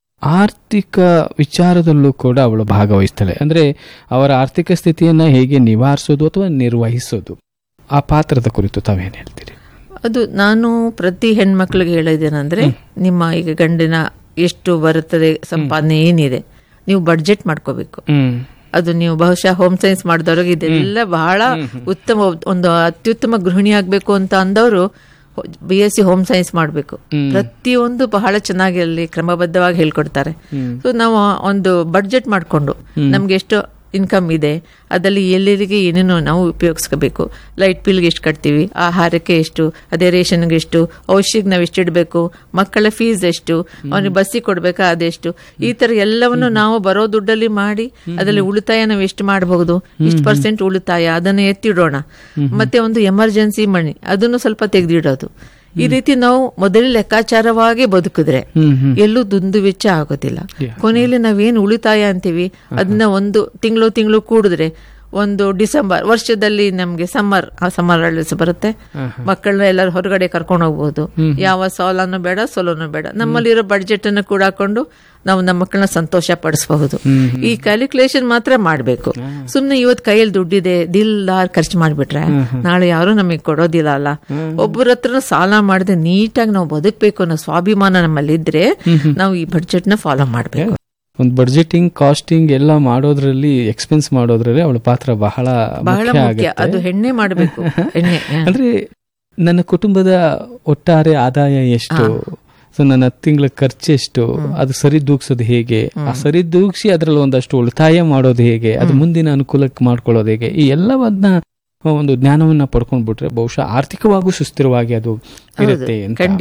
ಆರ್ಥಿಕ ವಿಚಾರದಲ್ಲೂ ಕೂಡ ಅವಳು ಭಾಗವಹಿಸ್ತಾಳೆ. ಅಂದ್ರೆ ಅವರ ಆರ್ಥಿಕ ಸ್ಥಿತಿಯನ್ನ ಹೇಗೆ ನಿವಾರಿಸೋದು ಅಥವಾ ನಿರ್ವಹಿಸೋದು, ಆ ಪಾತ್ರದ ಕುರಿತು ತಾವೇನು ಹೇಳ್ತೀರಿ? ಅದು ನಾನು ಪ್ರತಿ ಹೆಣ್ಮಕ್ಳಿಗೆ ಹೇಳಿದ್ದೇನೆಂದ್ರೆ, ನಿಮ್ಮ ಈಗ ಗಂಡಿನ ಎಷ್ಟು ಬರುತ್ತದೆ ಸಂಪಾದನೆ ಏನಿದೆ ನೀವು ಬಡ್ಜೆಟ್ ಮಾಡ್ಕೋಬೇಕು. ಅದು ನೀವು ಬಹುಶಃ ಹೋಮ್ ಸೈನ್ಸ್ ಮಾಡಿದವ್ರಿಗೆ ಇದೆಲ್ಲ ಬಹಳ ಉತ್ತಮ, ಒಂದು ಅತ್ಯುತ್ತಮ ಗೃಹಿಣಿ ಆಗ್ಬೇಕು ಅಂತ ಅಂದವರು B S C home science ಮಾಡಬೇಕು. ಪ್ರತಿಯೊಂದು ಬಹಳ ಚೆನ್ನಾಗಿ ಅಲ್ಲಿ ಕ್ರಮಬದ್ಧವಾಗಿ ಹೇಳ್ಕೊಡ್ತಾರೆ. ಸೊ ನಾವು ಒಂದು ಬಡ್ಜೆಟ್ ಮಾಡ್ಕೊಂಡು ನಮ್ಗೆ ಎಷ್ಟು ಇನ್ಕಮ್ ಇದೆ, ಅದರಲ್ಲಿ ಎಲ್ಲರಿಗೆ ಏನೇನೋ ನಾವು ಉಪಯೋಗಿಸ್ಕೋಬೇಕು. ಲೈಟ್ ಬಿಲ್ಗೆ ಎಷ್ಟು ಕಟ್ತೀವಿ, ಆಹಾರಕ್ಕೆ ಎಷ್ಟು, ಅದೇ ರೇಷನ್ಗೆ ಎಷ್ಟು, ಔಷಧಿಗೆ ನಾವು ಎಷ್ಟು ಇಡಬೇಕು, ಮಕ್ಕಳ ಫೀಸ್ ಎಷ್ಟು, ಅವನಿಗೆ ಬಸ್ಸಿಗೆ ಕೊಡ್ಬೇಕಾ ಅದೆಷ್ಟು, ಈ ತರ ಎಲ್ಲವನ್ನು ನಾವು ಬರೋ ದುಡ್ಡಲ್ಲಿ ಮಾಡಿ ಅದರಲ್ಲಿ ಉಳಿತಾಯ ನಾವು ಎಷ್ಟು ಮಾಡಬಹುದು, ಇಷ್ಟು ಪರ್ಸೆಂಟ್ ಉಳಿತಾಯ ಅದನ್ನು ಎತ್ತಿಡೋಣ. ಮತ್ತೆ ಒಂದು ಎಮರ್ಜೆನ್ಸಿ ಮನಿ ಅದನ್ನು ಸ್ವಲ್ಪ ತೆಗೆದಿಡೋದು. ಈ ರೀತಿ ನಾವು ಮೊದಲೇ ಲೆಕ್ಕಾಚಾರವಾಗಿ ಬದುಕಿದ್ರೆ ಎಲ್ಲೂ ದುಂದು ವೆಚ್ಚ ಆಗೋದಿಲ್ಲ. ಕೊನೆಯಲ್ಲಿ ನಾವೇನು ಉಳಿತಾಯ ಅಂತೀವಿ ಅದನ್ನ ಒಂದು ತಿಂಗಳು ತಿಂಗಳು ಕೂಡಿದ್ರೆ ಒಂದು ಡಿಸೆಂಬರ್ ವರ್ಷದಲ್ಲಿ ನಮ್ಗೆ ಸಮ್ಮರ್ ಆ ಸಮ್ಮರ್ ಹಾಲಿಡೇಸ್ ಬರುತ್ತೆ, ಮಕ್ಕಳನ್ನ ಎಲ್ಲರೂ ಹೊರಗಡೆ ಕರ್ಕೊಂಡು ಹೋಗ್ಬೋದು. ಯಾವ ಸಾಲನು ಬೇಡ ಸೋಲನು ಬೇಡ, ನಮ್ಮಲ್ಲಿರೋ ಬಡ್ಜೆಟ್ ಅನ್ನು ಕೂಡ ಹಾಕೊಂಡು ನಾವು ನಮ್ಮ ಮಕ್ಕಳನ್ನ ಸಂತೋಷ ಪಡಿಸಬಹುದು. ಈ ಕ್ಯಾಲ್ಕುಲೇಷನ್ ಮಾತ್ರ ಮಾಡಬೇಕು. ಸುಮ್ನೆ ಇವತ್ತು ಕೈಯಲ್ಲಿ ದುಡ್ಡಿದೆ ದಿಲ್ಲಾರ್ ಖರ್ಚು ಮಾಡ್ಬಿಟ್ರೆ ನಾಳೆ ಯಾರು ನಮಗೆ ಕೊಡೋದಿಲ್ಲ ಅಲ್ಲ. ಒಬ್ಬರ ಹತ್ರ ಸಾಲ ಮಾಡದೆ ನೀಟಾಗಿ ನಾವು ಬದುಕಬೇಕು ಅನ್ನೋ ಸ್ವಾಭಿಮಾನ ನಮ್ಮಲ್ಲಿ ಇದ್ರೆ ನಾವು ಈ ಬಡ್ಜೆಟ್ ನ ಫಾಲೋ ಮಾಡಬೇಕು. ಒಂದು ಬಡ್ಜೆಟಿಂಗ್ ಕಾಸ್ಟಿಂಗ್ ಎಲ್ಲ ಮಾಡೋದ್ರಲ್ಲಿ ಎಕ್ಸ್ಪೆನ್ಸ್ ಮಾಡೋದ್ರಲ್ಲಿ ಅವಳ ಪಾತ್ರ ಬಹಳ ಬಹಳ ಮುಖ್ಯ. ಅದು ಹೆಣ್ಣೆ ಮಾಡಬೇಕು. ಅಂದ್ರೆ ನನ್ನ ಕುಟುಂಬದ ಒಟ್ಟಾರೆ ಆದಾಯ ಎಷ್ಟು, ಸೊ ನನ್ನ ತಿಂಗಳ ಖರ್ಚು ಎಷ್ಟು, ಅದು ಸರಿ ದೂಗ್ಸೋದು ಹೇಗೆ, ಆ ಸರಿ ದೂಗ್ಸಿ ಅದರಲ್ಲಿ ಒಂದಷ್ಟು ಉಳಿತಾಯ ಮಾಡೋದು ಹೇಗೆ, ಅದು ಮುಂದಿನ ಅನುಕೂಲಕ್ಕೆ ಮಾಡ್ಕೊಳ್ಳೋದು ಹೇಗೆ, ಈ ಎಲ್ಲವನ್ನ ಒಂದು ಜ್ಞಾನವನ್ನ ಪಡ್ಕೊಂಡ್ಬಿಟ್ರೆ ಬಹುಶಃ ಆರ್ಥಿಕವಾಗೂ ಸುಸ್ಥಿರವಾಗಿ ಅದು ಇರುತ್ತೆ.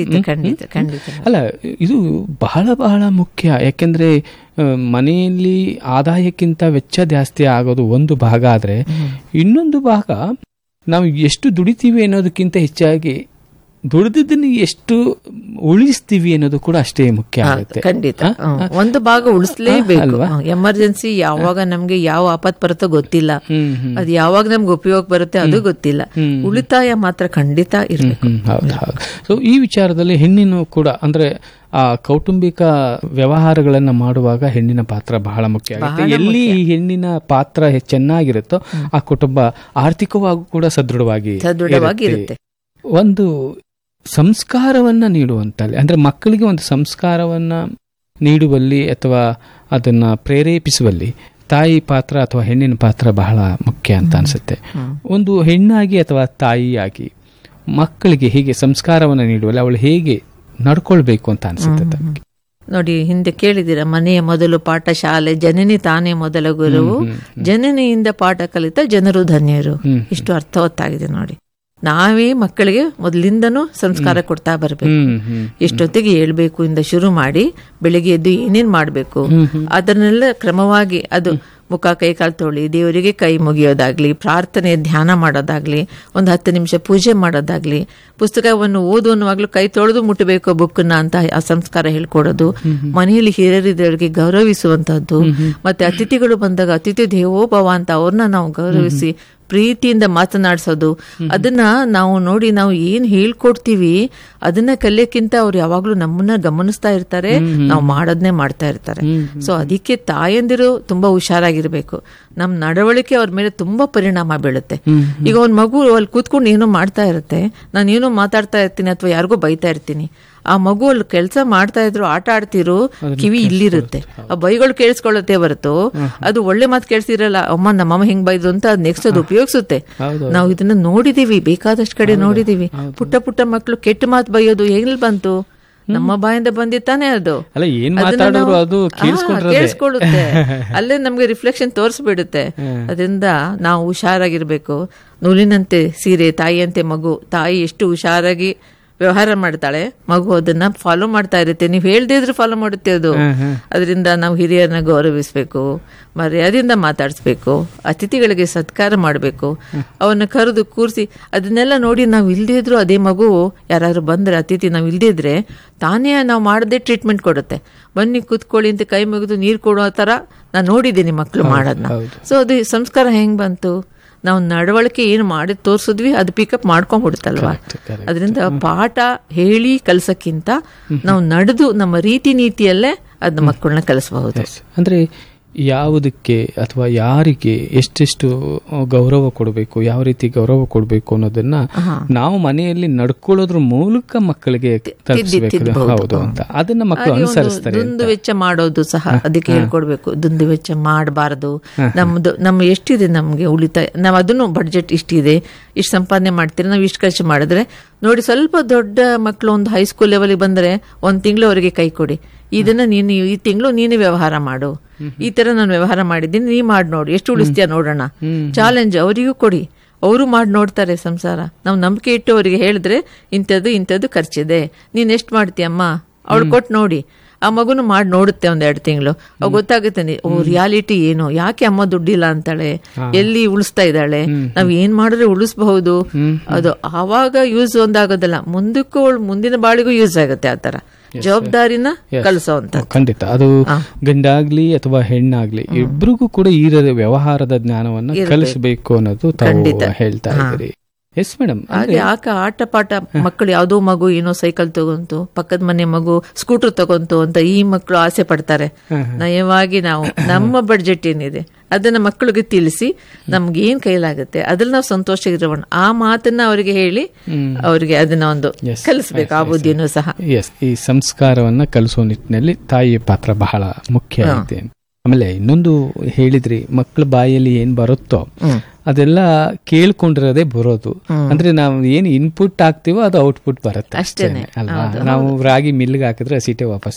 ಅಲ್ಲ, ಇದು ಬಹಳ ಬಹಳ ಮುಖ್ಯ. ಯಾಕೆಂದ್ರೆ ಮನೆಯಲ್ಲಿ ಆದಾಯಕ್ಕಿಂತ ವೆಚ್ಚ ಜಾಸ್ತಿ ಆಗೋದು ಒಂದು ಭಾಗ ಆದ್ರೆ, ಇನ್ನೊಂದು ಭಾಗ ನಾವು ಎಷ್ಟು ದುಡಿತೀವಿ ಅನ್ನೋದಕ್ಕಿಂತ ಹೆಚ್ಚಾಗಿ ದುಡಿದನ್ನ ಎಷ್ಟು ಉಳಿಸ್ತೀವಿ ಅನ್ನೋದು ಕೂಡ ಅಷ್ಟೇ ಮುಖ್ಯ ಆಗುತ್ತೆ. ಖಂಡಿತ ಒಂದು ಭಾಗ ಉಳಿಸ್ಲೇಬೇಕು. ಎಮರ್ಜೆನ್ಸಿ ಯಾವಾಗ ನಮ್ಗೆ ಯಾವ ಆಪತ್ ಬರುತ್ತೋ ಗೊತ್ತಿಲ್ಲ, ಅದು ಯಾವಾಗ ನಮ್ಗೆ ಉಪಯೋಗ ಬರುತ್ತೆ ಅದು ಗೊತ್ತಿಲ್ಲ. ಉಳಿತಾಯ ಮಾತ್ರ ಖಂಡಿತ ಇರಬೇಕು. ಹೌದು ಹೌದು. ಸೊ ಈ ವಿಚಾರದಲ್ಲಿ ಹೆಣ್ಣಿನ ಕೂಡ ಅಂದ್ರೆ ಆ ಕೌಟುಂಬಿಕ ವ್ಯವಹಾರಗಳನ್ನ ಮಾಡುವಾಗ ಹೆಣ್ಣಿನ ಪಾತ್ರ ಬಹಳ ಮುಖ್ಯ ಆಗುತ್ತೆ. ಎಲ್ಲಿ ಈ ಹೆಣ್ಣಿನ ಪಾತ್ರ ಚೆನ್ನಾಗಿರುತ್ತೋ ಆ ಕುಟುಂಬ ಆರ್ಥಿಕವಾಗಿ ಕೂಡ ಸದೃಢವಾಗಿ ಇರುತ್ತೆ. ಒಂದು ಸಂಸ್ಕಾರವನ್ನ ನೀಡುವಂತಲ್ಲಿ ಅಂದ್ರೆ ಮಕ್ಕಳಿಗೆ ಒಂದು ಸಂಸ್ಕಾರವನ್ನ ನೀಡುವಲ್ಲಿ ಅಥವಾ ಅದನ್ನ ಪ್ರೇರೇಪಿಸುವಲ್ಲಿ ತಾಯಿ ಪಾತ್ರ ಅಥವಾ ಹೆಣ್ಣಿನ ಪಾತ್ರ ಬಹಳ ಮುಖ್ಯ ಅಂತ ಅನ್ಸುತ್ತೆ. ಒಂದು ಹೆಣ್ಣಾಗಿ ಅಥವಾ ತಾಯಿಯಾಗಿ ಮಕ್ಕಳಿಗೆ ಹೀಗೆ ಸಂಸ್ಕಾರವನ್ನ ನೀಡುವಲ್ಲಿ ಅವಳು ಹೇಗೆ ನಡ್ಕೊಳ್ಬೇಕು ಅಂತ ಅನ್ಸುತ್ತೆ. ನೋಡಿ, ಹಿಂದೆ ಕೇಳಿದಿರ, ಮನೆಯ ಮೊದಲು ಪಾಠ ಶಾಲೆ, ಜನನಿ ತಾನೇ ಮೊದಲ ಗುರುವು, ಜನನಿಯಿಂದ ಪಾಠ ಕಲಿತ ಜನರು ಧನ್ಯರು. ಇಷ್ಟು ಅರ್ಥವತ್ತಾಗಿದೆ ನೋಡಿ. ನಾವೇ ಮಕ್ಕಳಿಗೆ ಮೊದಲಿಂದನೂ ಸಂಸ್ಕಾರ ಕೊಡ್ತಾ ಬರ್ಬೇಕು. ಎಷ್ಟೊತ್ತಿಗೆ ಹೇಳ್ಬೇಕು ಇಂದ ಶುರು ಮಾಡಿ ಬೆಳಿಗ್ಗೆ ಎದ್ದು ಏನೇನ್ ಮಾಡ್ಬೇಕು ಅದನ್ನೆಲ್ಲ ಕ್ರಮವಾಗಿ, ಅದು ಮುಖ ಕೈ ಕಾಲು ತೊಳಿ, ದೇವರಿಗೆ ಕೈ ಮುಗಿಯೋದಾಗ್ಲಿ, ಪ್ರಾರ್ಥನೆ ಧ್ಯಾನ ಮಾಡೋದಾಗ್ಲಿ, ಒಂದು ಹತ್ತು ನಿಮಿಷ ಪೂಜೆ ಮಾಡೋದಾಗ್ಲಿ, ಪುಸ್ತಕವನ್ನು ಓದುವಾಗ್ಲೂ ಕೈ ತೊಳೆದು ಮುಟ್ಟಬೇಕು ಬುಕ್ನ ಅಂತ ಆ ಸಂಸ್ಕಾರ ಹೇಳ್ಕೊಡೋದು, ಮನೆಯಲ್ಲಿ ಹಿರಿಯರಿಗೆ ಗೌರವಿಸುವಂತಹದ್ದು, ಮತ್ತೆ ಅತಿಥಿಗಳು ಬಂದಾಗ ಅತಿಥಿ ದೇವೋಭವ ಅಂತ ಅವ್ರನ್ನ ನಾವು ಗೌರವಿಸಿ ಪ್ರೀತಿಯಿಂದ ಮಾತನಾಡಿಸೋದು. ಅದನ್ನ ನಾವು ನೋಡಿ ನಾವು ಏನ್ ಹೇಳ್ಕೊಡ್ತೀವಿ ಅದನ್ನ ಕಲಿಯಕ್ಕಿಂತ ಅವ್ರು ಯಾವಾಗ್ಲೂ ನಮ್ಮನ್ನ ಗಮನಿಸ್ತಾ ಇರ್ತಾರೆ, ನಾವು ಮಾಡೋದನ್ನೇ ಮಾಡ್ತಾ ಇರ್ತಾರೆ. ಸೊ ಅದಕ್ಕೆ ತಾಯಂದಿರು ತುಂಬಾ ಹುಷಾರಾಗಿರ್ಬೇಕು. ನಮ್ ನಡವಳಿಕೆ ಅವ್ರ ಮೇಲೆ ತುಂಬಾ ಪರಿಣಾಮ ಬೀಳುತ್ತೆ. ಈಗ ಒಂದ್ ಮಗು ಅಲ್ಲಿ ಕೂತ್ಕೊಂಡು ಏನೋ ಮಾಡ್ತಾ ಇರುತ್ತೆ, ನಾನು ಏನೋ ಮಾತಾಡ್ತಾ ಇರ್ತೀನಿ ಅಥವಾ ಯಾರಿಗೋ ಬೈತಾ ಇರ್ತೀನಿ, ಆ ಮಗು ಅಲ್ಲಿ ಕೆಲಸ ಮಾಡ್ತಾ ಇದ್ರು ಆಟ ಆಡ್ತಿರೋ ಕಿವಿ ಇಲ್ಲಿರುತ್ತೆ, ಆ ಬೈಗಳು ಕೇಳಿಸ್ಕೊಳ್ಳುತ್ತೆ ಹೊರತು ಅದು ಒಳ್ಳೆ ಮಾತು ಕೇಳಿಸಿರಲ್ಲ. ಅಮ್ಮ ನಮ್ಮಮ್ಮ ಹಿಂಗ್ ಬೈದ್ರು ಅಂತ ಅದ್ ನೆಕ್ಸ್ಟ್ ಅದು ಉಪಯೋಗಿಸುತ್ತೆ. ನಾವು ಇದನ್ನ ನೋಡಿದೀವಿ, ಬೇಕಾದಷ್ಟು ಕಡೆ ನೋಡಿದೀವಿ. ಪುಟ್ಟ ಪುಟ್ಟ ಮಕ್ಕಳು ಕೆಟ್ಟ ಮಾತು ಬೈಯೋದು ಎಲ್ಲಿ ಬಂತು? ನಮ್ಮ ಬಾಯಿಂದ ಬಂದಿತ್ತಾನೆ ಅದು. ಕೇಳಿಸ್ಕೊಳ್ಳುತ್ತೆ, ಅಲ್ಲೇ ನಮ್ಗೆ ರಿಫ್ಲೆಕ್ಷನ್ ತೋರಿಸ್ಬಿಡುತ್ತೆ. ಅದರಿಂದ ನಾವು ಹುಷಾರಾಗಿರ್ಬೇಕು. ನೂಲಿನಂತೆ ಸೀರೆ, ತಾಯಿಯಂತೆ ಮಗು. ತಾಯಿ ಎಷ್ಟು ಹುಷಾರಾಗಿ ವ್ಯವಹಾರ ಮಾಡ್ತಾಳೆ, ಮಗು ಅದನ್ನ ಫಾಲೋ ಮಾಡ್ತಾ ಇರುತ್ತೆ. ನೀವು ಹೇಳ್ದಿದ್ರು ಫಾಲೋ ಮಾಡುತ್ತೆ ಅದು. ಅದರಿಂದ ನಾವು ಹಿರಿಯರನ್ನ ಗೌರವಿಸ್ಬೇಕು, ಮರ್ಯಾದೆಯಿಂದ ಮಾತಾಡಿಸ್ಬೇಕು, ಅತಿಥಿಗಳಿಗೆ ಸತ್ಕಾರ ಮಾಡಬೇಕು, ಅವನ್ನ ಕರೆದು ಕೂರಿಸಿ ಅದನ್ನೆಲ್ಲ ನೋಡಿ ನಾವು ಇಲ್ದಿದ್ರು ಅದೇ ಮಗು ಯಾರು ಬಂದ್ರೆ ಅತಿಥಿ ನಾವು ಇಲ್ದಿದ್ರೆ ತಾನೇ ನಾವು ಮಾಡದೆ ಟ್ರೀಟ್ಮೆಂಟ್ ಕೊಡುತ್ತೆ. ಬನ್ನಿ ಕೂತ್ಕೊಳ್ಳಿ ಅಂತ ಕೈ ಮುಗಿದು ನೀರು ಕೊಡೋ ತರ ನಾನು ನೋಡಿದ್ದೀನಿ ಮಕ್ಕಳು ಮಾಡೋದನ್ನ. ಸೊ ಅದು ಸಂಸ್ಕಾರ ಹೆಂಗ್ ಬಂತು? ನಾವು ನಡವಳಿಕೆ ಏನು ಮಾಡಿ ತೋರ್ಸಿದ್ವಿ ಅದು ಪಿಕಪ್ ಮಾಡ್ಕೊಂಡ್ಬಿಡುತ್ತಲ್ವಾ. ಅದರಿಂದ ಪಾಠ ಹೇಳಿ ಕಲ್ಸಕ್ಕಿಂತ ನಾವು ನಡೆದು ನಮ್ಮ ರೀತಿ ನೀತಿಯಲ್ಲೇ ಅದನ್ನ ಮಕ್ಕಳನ್ನ ಕಲಿಸಬಹುದು. ಅಂದ್ರೆ ಯಾವುದಕ್ಕೆ ಅಥವಾ ಯಾರಿಗೆ ಎಷ್ಟೆಷ್ಟು ಗೌರವ ಕೊಡಬೇಕು, ಯಾವ ರೀತಿ ಗೌರವ ಕೊಡಬೇಕು ಅನ್ನೋದನ್ನ ನಾವು ಮನೆಯಲ್ಲಿ ನಡ್ಕೊಳ್ಳೋದ್ರ ಮೂಲಕ ಮಕ್ಕಳಿಗೆ ಹೌದು ಅಂತ ಅದನ್ನ ಮಕ್ಕಳು ಅನುಸರಿಸ್ತಾರೆ. ದುಂದು ವೆಚ್ಚ ಮಾಡೋದು ಸಹ ಅದಕ್ಕೆ ಹೇಳ್ಕೊಡ್ಬೇಕು. ದುಂದು ವೆಚ್ಚ ಮಾಡಬಾರದು. ನಮ್ದು ನಮ್ಮ ಎಷ್ಟಿದೆ ನಮ್ಗೆ ಉಳಿತಾಯ, ನಾವ್ ಅದನ್ನು ಬಡ್ಜೆಟ್ ಇಷ್ಟಿದೆ, ಇಷ್ಟು ಸಂಪಾದನೆ ಮಾಡ್ತೀರಿ, ನಾವು ಇಷ್ಟು ಖರ್ಚು ಮಾಡಿದ್ರೆ ನೋಡಿ. ಸ್ವಲ್ಪ ದೊಡ್ಡ ಮಕ್ಕಳು ಒಂದು ಹೈಸ್ಕೂಲ್ ಲೆವೆಲ್ಗೆ ಬಂದ್ರೆ ಒಂದ್ ತಿಂಗಳು ಅವರಿಗೆ ಕೈ ಕೊಡಿ, ಇದನ್ನ ನೀನು ಈ ತಿಂಗಳು ನೀನು ವ್ಯವಹಾರ ಮಾಡು, ಈ ತರ ನಾನು ವ್ಯವಹಾರ ಮಾಡಿದ್ದೀನಿ, ನೀ ಮಾಡಿ ನೋಡು, ಎಷ್ಟು ಉಳಿಸ್ತೀಯ ನೋಡೋಣ. ಚಾಲೆಂಜ್ ಅವರಿಗೂ ಕೊಡಿ, ಅವರು ಮಾಡಿ ನೋಡ್ತಾರೆ ಸಂಸಾರ. ನಾವು ನಂಬಿಕೆ ಇಟ್ಟು ಅವರಿಗೆ ಹೇಳಿದ್ರೆ ಇಂಥದ್ದು ಇಂಥದ್ದು ಖರ್ಚಿದೆ, ನೀನ್ ಎಷ್ಟು ಮಾಡ್ತೀಯಮ್ಮ, ಅವಳು ಕೊಟ್ಟು ನೋಡಿ. ಆ ಮಗುನು ಮಾಡಿ ನೋಡುತ್ತೆ ಒಂದೆರಡು ತಿಂಗಳು, ಅವ್ ಗೊತ್ತಾಗುತ್ತೆ ಓ ರಿಯಾಲಿಟಿ ಏನು, ಯಾಕೆ ಅಮ್ಮ ದುಡ್ಡಿಲ್ಲ ಅಂತಾಳೆ, ಎಲ್ಲಿ ಉಳಿಸ್ತಾ ಇದ್ದಾಳೆ, ನಾವ್ ಏನ್ ಮಾಡಿದ್ರೆ ಉಳಿಸಬಹುದು. ಅದು ಆವಾಗ ಯೂಸ್ ಒಂದಾಗೋದಲ್ಲ, ಮುಂದಕ್ಕೂ ಮುಂದಿನ ಬಾಳಿಗೂ ಯೂಸ್ ಆಗುತ್ತೆ. ಆತರ ಜವಾಬ್ದಾರಿನ ಕಲಿಸೋಂತ. ಖಂಡಿತ ಅದು ಗಂಡಾಗ್ಲಿ ಅಥವಾ ಹೆಣ್ಣಾಗ್ಲಿ ಇಬ್ರಿಗೂ ಕೂಡ ಈ ವ್ಯವಹಾರದ ಜ್ಞಾನವನ್ನ ಕಲಿಸಬೇಕು ಅನ್ನೋದು ತಾವು ಹೇಳ್ತಾ ಇದ್ದೀರಿ. Yes madam. ಹಾಗೆ ಆಕ ಆಟ ಪಾಠ ಮಕ್ಕಳು ಯಾವ್ದೋ ಮಗು ಏನೋ ಸೈಕಲ್ ತಗೊಂತು, ಪಕ್ಕದ ಮನೆ ಮಗು ಸ್ಕೂಟರ್ ತಗೊಂತು ಅಂತ ಈ ಮಕ್ಕಳು ಆಸೆ ಪಡ್ತಾರೆ. ನಯವಾಗಿ ನಾವು ನಮ್ಮ ಬಡ್ಜೆಟ್ ಏನಿದೆ ಅದನ್ನ ಮಕ್ಕಳಿಗೆ ತಿಳಿಸಿ ನಮ್ಗೆ ಏನ್ ಕೈಲಾಗುತ್ತೆ ಅದ್ರಲ್ಲಿ ನಾವು ಸಂತೋಷ ಇರೋಣ, ಆ ಮಾತನ್ನ ಅವರಿಗೆ ಹೇಳಿ ಅವರಿಗೆ ಅದನ್ನ ಒಂದು ಕಲಿಸ್ಬೇಕು, ಆ ಬುದ್ಧಿನೂ ಸಹ. ಎಸ್, ಈ ಸಂಸ್ಕಾರವನ್ನ ಕಲಿಸೋ ನಿಟ್ಟಿನಲ್ಲಿ ತಾಯಿಯ ಪಾತ್ರ ಬಹಳ ಮುಖ್ಯ ಇದೆ. ಆಮೇಲೆ ಇನ್ನೊಂದು ಹೇಳಿದ್ರಿ, ಮಕ್ಕಳ ಬಾಯಲ್ಲಿ ಏನ್ ಬರುತ್ತೋ ಅದೆಲ್ಲ ಕೇಳ್ಕೊಂಡಿರೋದೇ ಬರೋದು. ಅಂದ್ರೆ ನಾವು ಏನ್ ಇನ್ಪುಟ್ ಹಾಕ್ತಿವೋ ಅದು ಔಟ್ಪುಟ್ ಬರುತ್ತೆ ಅಷ್ಟೇನೆ ಅಲ್ವಾ. ನಾವು ರಾಗಿ ಮಿಲ್ಗೆ ಹಾಕಿದ್ರೆ ಹಸಿಟೆ ವಾಪಸ್.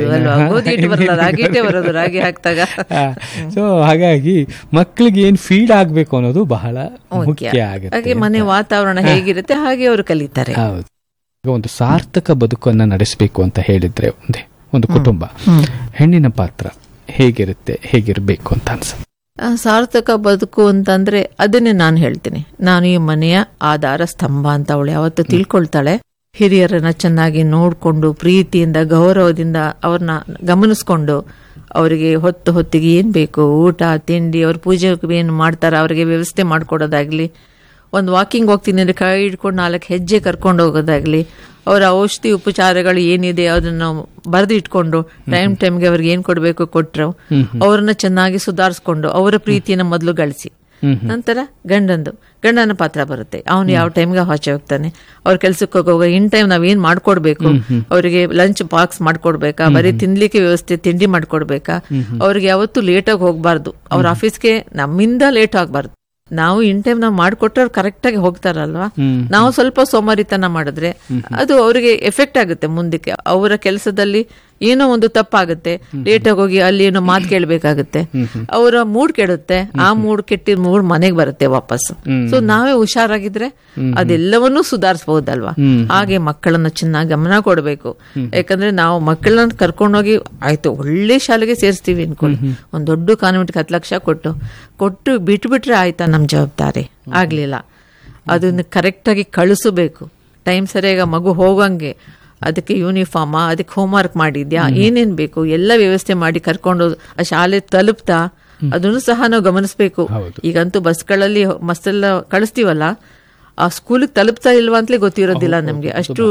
ಸೊ ಹಾಗಾಗಿ ಮಕ್ಕಳಿಗೆ ಏನ್ ಫೀಡ್ ಆಗ್ಬೇಕು ಅನ್ನೋದು ಬಹಳ ಮುಖ್ಯ ಆಗುತ್ತೆ. ಮನೆ ವಾತಾವರಣ ಹೇಗಿರುತ್ತೆ ಹಾಗೆ ಅವರು ಕಲಿತಾರೆ. ಹೌದು. ಒಂದು ಸಾರ್ಥಕ ಬದುಕನ್ನ ನಡೆಸಬೇಕು ಅಂತ ಹೇಳಿದ್ರೆ ಒಂದೇ ಒಂದು ಕುಟುಂಬ, ಹೆಣ್ಣಿನ ಪಾತ್ರ ಹೇಗಿರುತ್ತೆ, ಹೇಗಿರ್ಬೇಕು ಅಂತ ಅನ್ಸುತ್ತೆ? ಸಾರ್ಥಕ ಬದುಕು ಅಂತಂದ್ರೆ ಅದನ್ನೇ ನಾನು ಹೇಳ್ತೀನಿ. ನಾನು ಈ ಮನೆಯ ಆಧಾರ ಸ್ತಂಭ ಅಂತ ಅವಳು ಯಾವತ್ತು ತಿಳ್ಕೊಳ್ತಾಳೆ. ಹಿರಿಯರನ್ನ ಚೆನ್ನಾಗಿ ನೋಡ್ಕೊಂಡು ಪ್ರೀತಿಯಿಂದ ಗೌರವದಿಂದ ಅವ್ರನ್ನ ಗಮನಿಸ್ಕೊಂಡು ಅವರಿಗೆ ಹೊತ್ತು ಹೊತ್ತಿಗೆ ಏನ್ ಬೇಕು ಊಟ ತಿಂಡಿ, ಅವ್ರ ಪೂಜೆ ಏನು ಮಾಡ್ತಾರ ಅವ್ರಿಗೆ ವ್ಯವಸ್ಥೆ ಮಾಡ್ಕೊಡೋದಾಗ್ಲಿ, ಒಂದು ವಾಕಿಂಗ್ ಹೋಗ್ತೀನಿ ಅಂದ್ರೆ ಕೈ ಹಿಡ್ಕೊಂಡು ನಾಲ್ಕು ಹೆಜ್ಜೆ ಕರ್ಕೊಂಡು ಹೋಗೋದಾಗ್ಲಿ, ಅವರ ಔಷಧಿ ಉಪಚಾರಗಳು ಏನಿದೆ ಅದನ್ನ ಬರೆದು ಇಟ್ಕೊಂಡು ಟೈಮ್ ಟೈಮ್ಗೆ ಅವ್ರಿಗೆ ಏನ್ ಕೊಡ್ಬೇಕು ಕೊಟ್ರು, ಅವ್ರನ್ನ ಚೆನ್ನಾಗಿ ಸುಧಾರಿಸ್ಕೊಂಡು ಅವರ ಪ್ರೀತಿಯನ್ನ ಮೊದಲು ಗಳಿಸಿ, ನಂತರ ಗಂಡಂದು ಗಂಡನ ಪಾತ್ರ ಬರುತ್ತೆ. ಅವನು ಯಾವ ಟೈಮ್ಗೆ ಆಚೆ ಹೋಗ್ತಾನೆ, ಅವ್ರ ಕೆಲ್ಸಕ್ಕೆ ಹೋಗುವಾಗ ಇನ್ ಟೈಮ್ ನಾವ್ ಏನ್ ಮಾಡ್ಕೊಡ್ಬೇಕು, ಅವರಿಗೆ ಲಂಚ್ ಬಾಕ್ಸ್ ಮಾಡ್ಕೊಡ್ಬೇಕಾ, ಬರೀ ತಿನ್ಲಿಕ್ಕೆ ವ್ಯವಸ್ಥೆ ತಿಂಡಿ ಮಾಡ್ಕೊಡ್ಬೇಕಾ, ಅವ್ರಿಗೆ ಯಾವತ್ತು ಲೇಟಾಗಿ ಹೋಗ್ಬಾರ್ದು, ಅವ್ರ ಆಫೀಸ್ಗೆ ನಮ್ಮಿಂದ ಲೇಟ್ ಆಗ್ಬಾರ್ದು. ನಾವು ಇನ್ ಟೈಮ್ ನಾವು ಮಾಡ್ಕೊಟ್ರೆ ಅವ್ರು ಕರೆಕ್ಟ್ ಆಗಿ ಹೋಗ್ತಾರಲ್ವಾ. ನಾವು ಸ್ವಲ್ಪ ಸೋಮಾರಿತನ ಮಾಡಿದ್ರೆ ಅದು ಅವರಿಗೆ ಎಫೆಕ್ಟ್ ಆಗುತ್ತೆ ಮುಂದಕ್ಕೆ. ಅವರ ಕೆಲಸದಲ್ಲಿ ಏನೋ ಒಂದು ತಪ್ಪಾಗುತ್ತೆ, ಲೇಟಾಗಿ ಹೋಗಿ ಅಲ್ಲಿ ಏನೋ ಮಾತು ಕೇಳಬೇಕಾಗುತ್ತೆ, ಅವರ ಮೂಡ್ ಕೆಡುತ್ತೆ, ಆ ಮೂಡ್ ಕೆಟ್ಟಿದ ಮೂಡ್ ಮನೆಗೆ ಬರುತ್ತೆ ವಾಪಸ್. ಸೊ ನಾವೇ ಹುಷಾರಾಗಿದ್ರೆ ಅದೆಲ್ಲವನ್ನೂ ಸುಧಾರಿಸಬಹುದಲ್ವಾ. ಹಾಗೆ ಮಕ್ಕಳನ್ನ ಚೆನ್ನಾಗಿ ಗಮನ ಕೊಡಬೇಕು. ಯಾಕಂದ್ರೆ ನಾವು ಮಕ್ಕಳನ್ನ ಕರ್ಕೊಂಡೋಗಿ ಆಯ್ತು ಒಳ್ಳೆ ಶಾಲೆಗೆ ಸೇರಿಸ್ತೀವಿ ಅನ್ಕೊಳ್ಳಿ, ಒಂದ್ ದೊಡ್ಡ ಕಾನ್ವೆಂಟ್ಗೆ ಹತ್ತು ಲಕ್ಷ ಕೊಟ್ಟು ಕೊಟ್ಟು ಬಿಟ್ಬಿಟ್ರೆ ಆಯ್ತಾ ನಮ್ ಜವಾಬ್ದಾರಿ ಆಗ್ಲಿಲ್ಲ. ಅದನ್ನ ಕರೆಕ್ಟ್ ಆಗಿ ಕಳಿಸಬೇಕು, ಟೈಮ್ ಸರಿಯಾಗಿ ಮಗು ಹೋಗಂಗೆ, ಅದಕ್ಕೆ ಯೂನಿಫಾರ್ಮಾ, ಅದಕ್ಕೆ ಹೋಮ್ವರ್ಕ್ ಮಾಡಿದ್ಯಾ, ಏನೇನ್ ಬೇಕು ಎಲ್ಲ ವ್ಯವಸ್ಥೆ ಮಾಡಿ ಕರ್ಕೊಂಡು ಆ ಶಾಲೆ ತಲುಪ್ತಾ ಅದನ್ನು ಸಹ ನಾವು ಗಮನಿಸಬೇಕು. ಈಗಂತೂ ಬಸ್ಗಳಲ್ಲಿ ಮಸ್ತೆಲ್ಲ ಕಳಿಸ್ತೀವಲ್ಲ, ಆ ಸ್ಕೂಲಿಗೆ ತಲುಪ್ತಾ ಇಲ್ವಾ ಅಂತಲೇ ಗೊತ್ತಿರೋದಿಲ್ಲ ನಮ್ಗೆ, ಅಷ್ಟು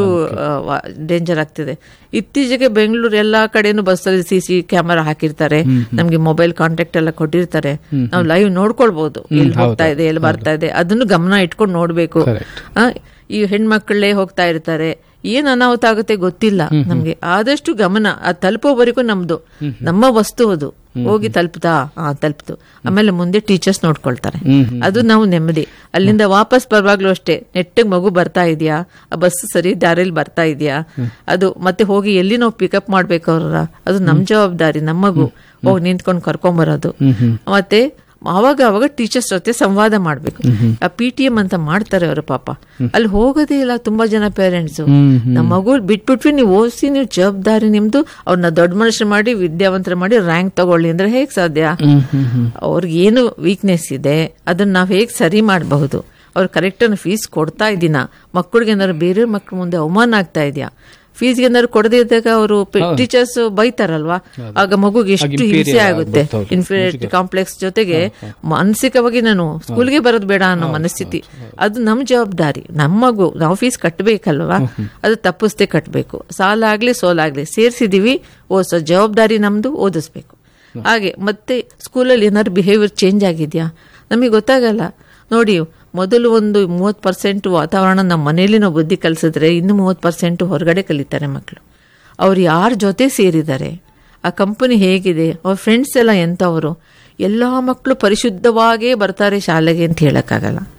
ಡೇಂಜರ್ ಆಗ್ತಿದೆ. ಇತ್ತೀಚೆಗೆ ಬೆಂಗಳೂರು ಎಲ್ಲಾ ಕಡೆನೂ ಬಸ್ಸಲ್ಲಿ ಸಿ ಸಿ ಕ್ಯಾಮರಾ ಹಾಕಿರ್ತಾರೆ, ನಮ್ಗೆ ಮೊಬೈಲ್ ಕಾಂಟ್ಯಾಕ್ಟ್ ಎಲ್ಲ ಕೊಟ್ಟಿರ್ತಾರೆ, ನಾವು ಲೈವ್ ನೋಡ್ಕೊಳ್ಬಹುದು ಎಲ್ಲಿ ಹೋಗ್ತಾ ಇದೆ ಎಲ್ಲಿ ಬರ್ತಾ ಇದೆ, ಅದನ್ನು ಗಮನ ಇಟ್ಕೊಂಡು ನೋಡ್ಬೇಕು. ಈ ಹೆಣ್ಮಕ್ಳೇ ಹೋಗ್ತಾ ಇರ್ತಾರೆ, ಏನ್ ಅನಾಹುತ ಆಗುತ್ತೆ ಗೊತ್ತಿಲ್ಲ ನಮ್ಗೆ. ಆದಷ್ಟು ಗಮನ ಅದು ತಲುಪೋವರೆಗೂ ನಮ್ದು ನಮ್ಮ ವಸ್ತು ಅದು ಹೋಗಿ ತಲುಪ್ತಾ ಆ ತಲುಪ್ತು, ಆಮೇಲೆ ಮುಂದೆ ಟೀಚರ್ಸ್ ನೋಡ್ಕೊಳ್ತಾರೆ, ಅದು ನಾವು ನೆಮ್ಮದಿ. ಅಲ್ಲಿಂದ ವಾಪಸ್ ಬರುವಾಗ್ಲೂ ಅಷ್ಟೇ, ನೆಟ್ಟಗ್ ಮಗು ಬರ್ತಾ ಇದೆಯಾ, ಆ ಬಸ್ ಸರಿ ದಾರಿಯಲ್ಲಿ ಬರ್ತಾ ಇದೆಯಾ, ಅದು ಮತ್ತೆ ಹೋಗಿ ಎಲ್ಲಿ ನಾವು ಪಿಕಪ್ ಮಾಡ್ಬೇಕು ಅವ್ರ, ಅದು ನಮ್ ಜವಾಬ್ದಾರಿ. ನಮ್ಮ ಮಗು ಹೋಗಿ ನಿಂತ್ಕೊಂಡು ಕರ್ಕೊಂಬರೋದು. ಮತ್ತೆ ಅವಾಗ ಅವಾಗ ಟೀಚರ್ಸ್ ಜೊತೆ ಸಂವಾದ ಮಾಡ್ಬೇಕು. ಆ ಪಿ ಟಿ ಎಂ ಅಂತ ಮಾಡ್ತಾರೆ ಅವರು, ಪಾಪ ಅಲ್ಲಿ ಹೋಗೋದೇ ಇಲ್ಲ ತುಂಬಾ ಜನ ಪೇರೆಂಟ್ಸ್. ನಮ್ಮ ಮಗು ಬಿಟ್ಬಿಟ್ವಿ, ನೀವು ಓದಿಸಿ, ನೀವು ಜವಾಬ್ದಾರಿ ನಿಮ್ದು, ಅವ್ರನ್ನ ದೊಡ್ಡ ಮನುಷ್ಯರು ಮಾಡಿ ವಿದ್ಯಾವಂತರ ಮಾಡಿ ರ್ಯಾಂಕ್ ತಗೊಳ್ಳಿ ಅಂದ್ರೆ ಹೇಗ್ ಸಾಧ್ಯ? ಅವ್ರಿಗೆ ಏನು ವೀಕ್ನೆಸ್ ಇದೆ ಅದನ್ನ ನಾವ್ ಹೇಗ್ ಸರಿ ಮಾಡಬಹುದು? ಅವ್ರು ಕರೆಕ್ಟ್ ಅನ್ನು ಫೀಸ್ ಕೊಡ್ತಾ ಇದ್ದೀನ, ಮಕ್ಕಳಿಗೆ ಏನಾದ್ರು ಬೇರೆ ಮಕ್ಳ ಮುಂದೆ ಅವಮಾನ ಆಗ್ತಾ ಇದೆಯಾ? ಫೀಸ್ಗೆ ಏನಾದ್ರು ಕೊಡದೇ ಇದ್ದಾಗ ಅವರು ಟೀಚರ್ಸ್ ಬೈತಾರಲ್ವಾ, ಆಗ ಮಗುಗೆ ಎಷ್ಟು ಹಿಂಸೆ ಆಗುತ್ತೆ. ಇನ್ಫೀರಿಯಾರಿಟಿ ಕಾಂಪ್ಲೆಕ್ಸ್ ಜೊತೆಗೆ ಮಾನಸಿಕವಾಗಿ ನಾನು ಸ್ಕೂಲ್ಗೆ ಬರೋದು ಬೇಡ ಅನ್ನೋ ಮನಸ್ಥಿತಿ. ಅದು ನಮ್ ಜವಾಬ್ದಾರಿ. ನಮ್ಮ ಮಗು ನಾವು ಫೀಸ್ ಕಟ್ಟಬೇಕಲ್ವಾ, ಅದು ತಪ್ಪಿಸ್ದೆ ಕಟ್ಟಬೇಕು. ಸಾಲ ಆಗ್ಲಿ ಸೋಲಾಗ್ಲಿ ಸೇರ್ಸಿದೀವಿ, ಓದಿಸೋ ಜವಾಬ್ದಾರಿ ನಮ್ದು, ಓದಿಸ್ಬೇಕು. ಹಾಗೆ ಮತ್ತೆ ಸ್ಕೂಲಲ್ಲಿ ಏನಾದ್ರು ಬಿಹೇವಿಯರ್ ಚೇಂಜ್ ಆಗಿದ್ಯಾ ನಮಗೆ ಗೊತ್ತಾಗಲ್ಲ. ನೋಡಿ, ಮೊದಲು ಒಂದು ಮೂವತ್ತು ಪರ್ಸೆಂಟ್ ವಾತಾವರಣ ನಮ್ಮ ಮನೆಯಲ್ಲಿ ನಾವು ಬುದ್ಧಿ ಕಲಿಸಿದ್ರೆ ಇನ್ನು ಮೂವತ್ತು ಪರ್ಸೆಂಟ್ ಹೊರಗಡೆ ಕಲಿತಾರೆ ಮಕ್ಕಳು. ಅವ್ರು ಯಾರ ಜೊತೆ ಸೇರಿದ್ದಾರೆ, ಆ ಕಂಪನಿ ಹೇಗಿದೆ, ಅವ್ರ ಫ್ರೆಂಡ್ಸ್ ಎಲ್ಲ ಎಂಥವರು. ಎಲ್ಲ ಮಕ್ಕಳು ಪರಿಶುದ್ಧವಾಗೇ ಬರ್ತಾರೆ ಶಾಲೆಗೆ ಅಂತ ಹೇಳಕ್ಕಾಗಲ್ಲ.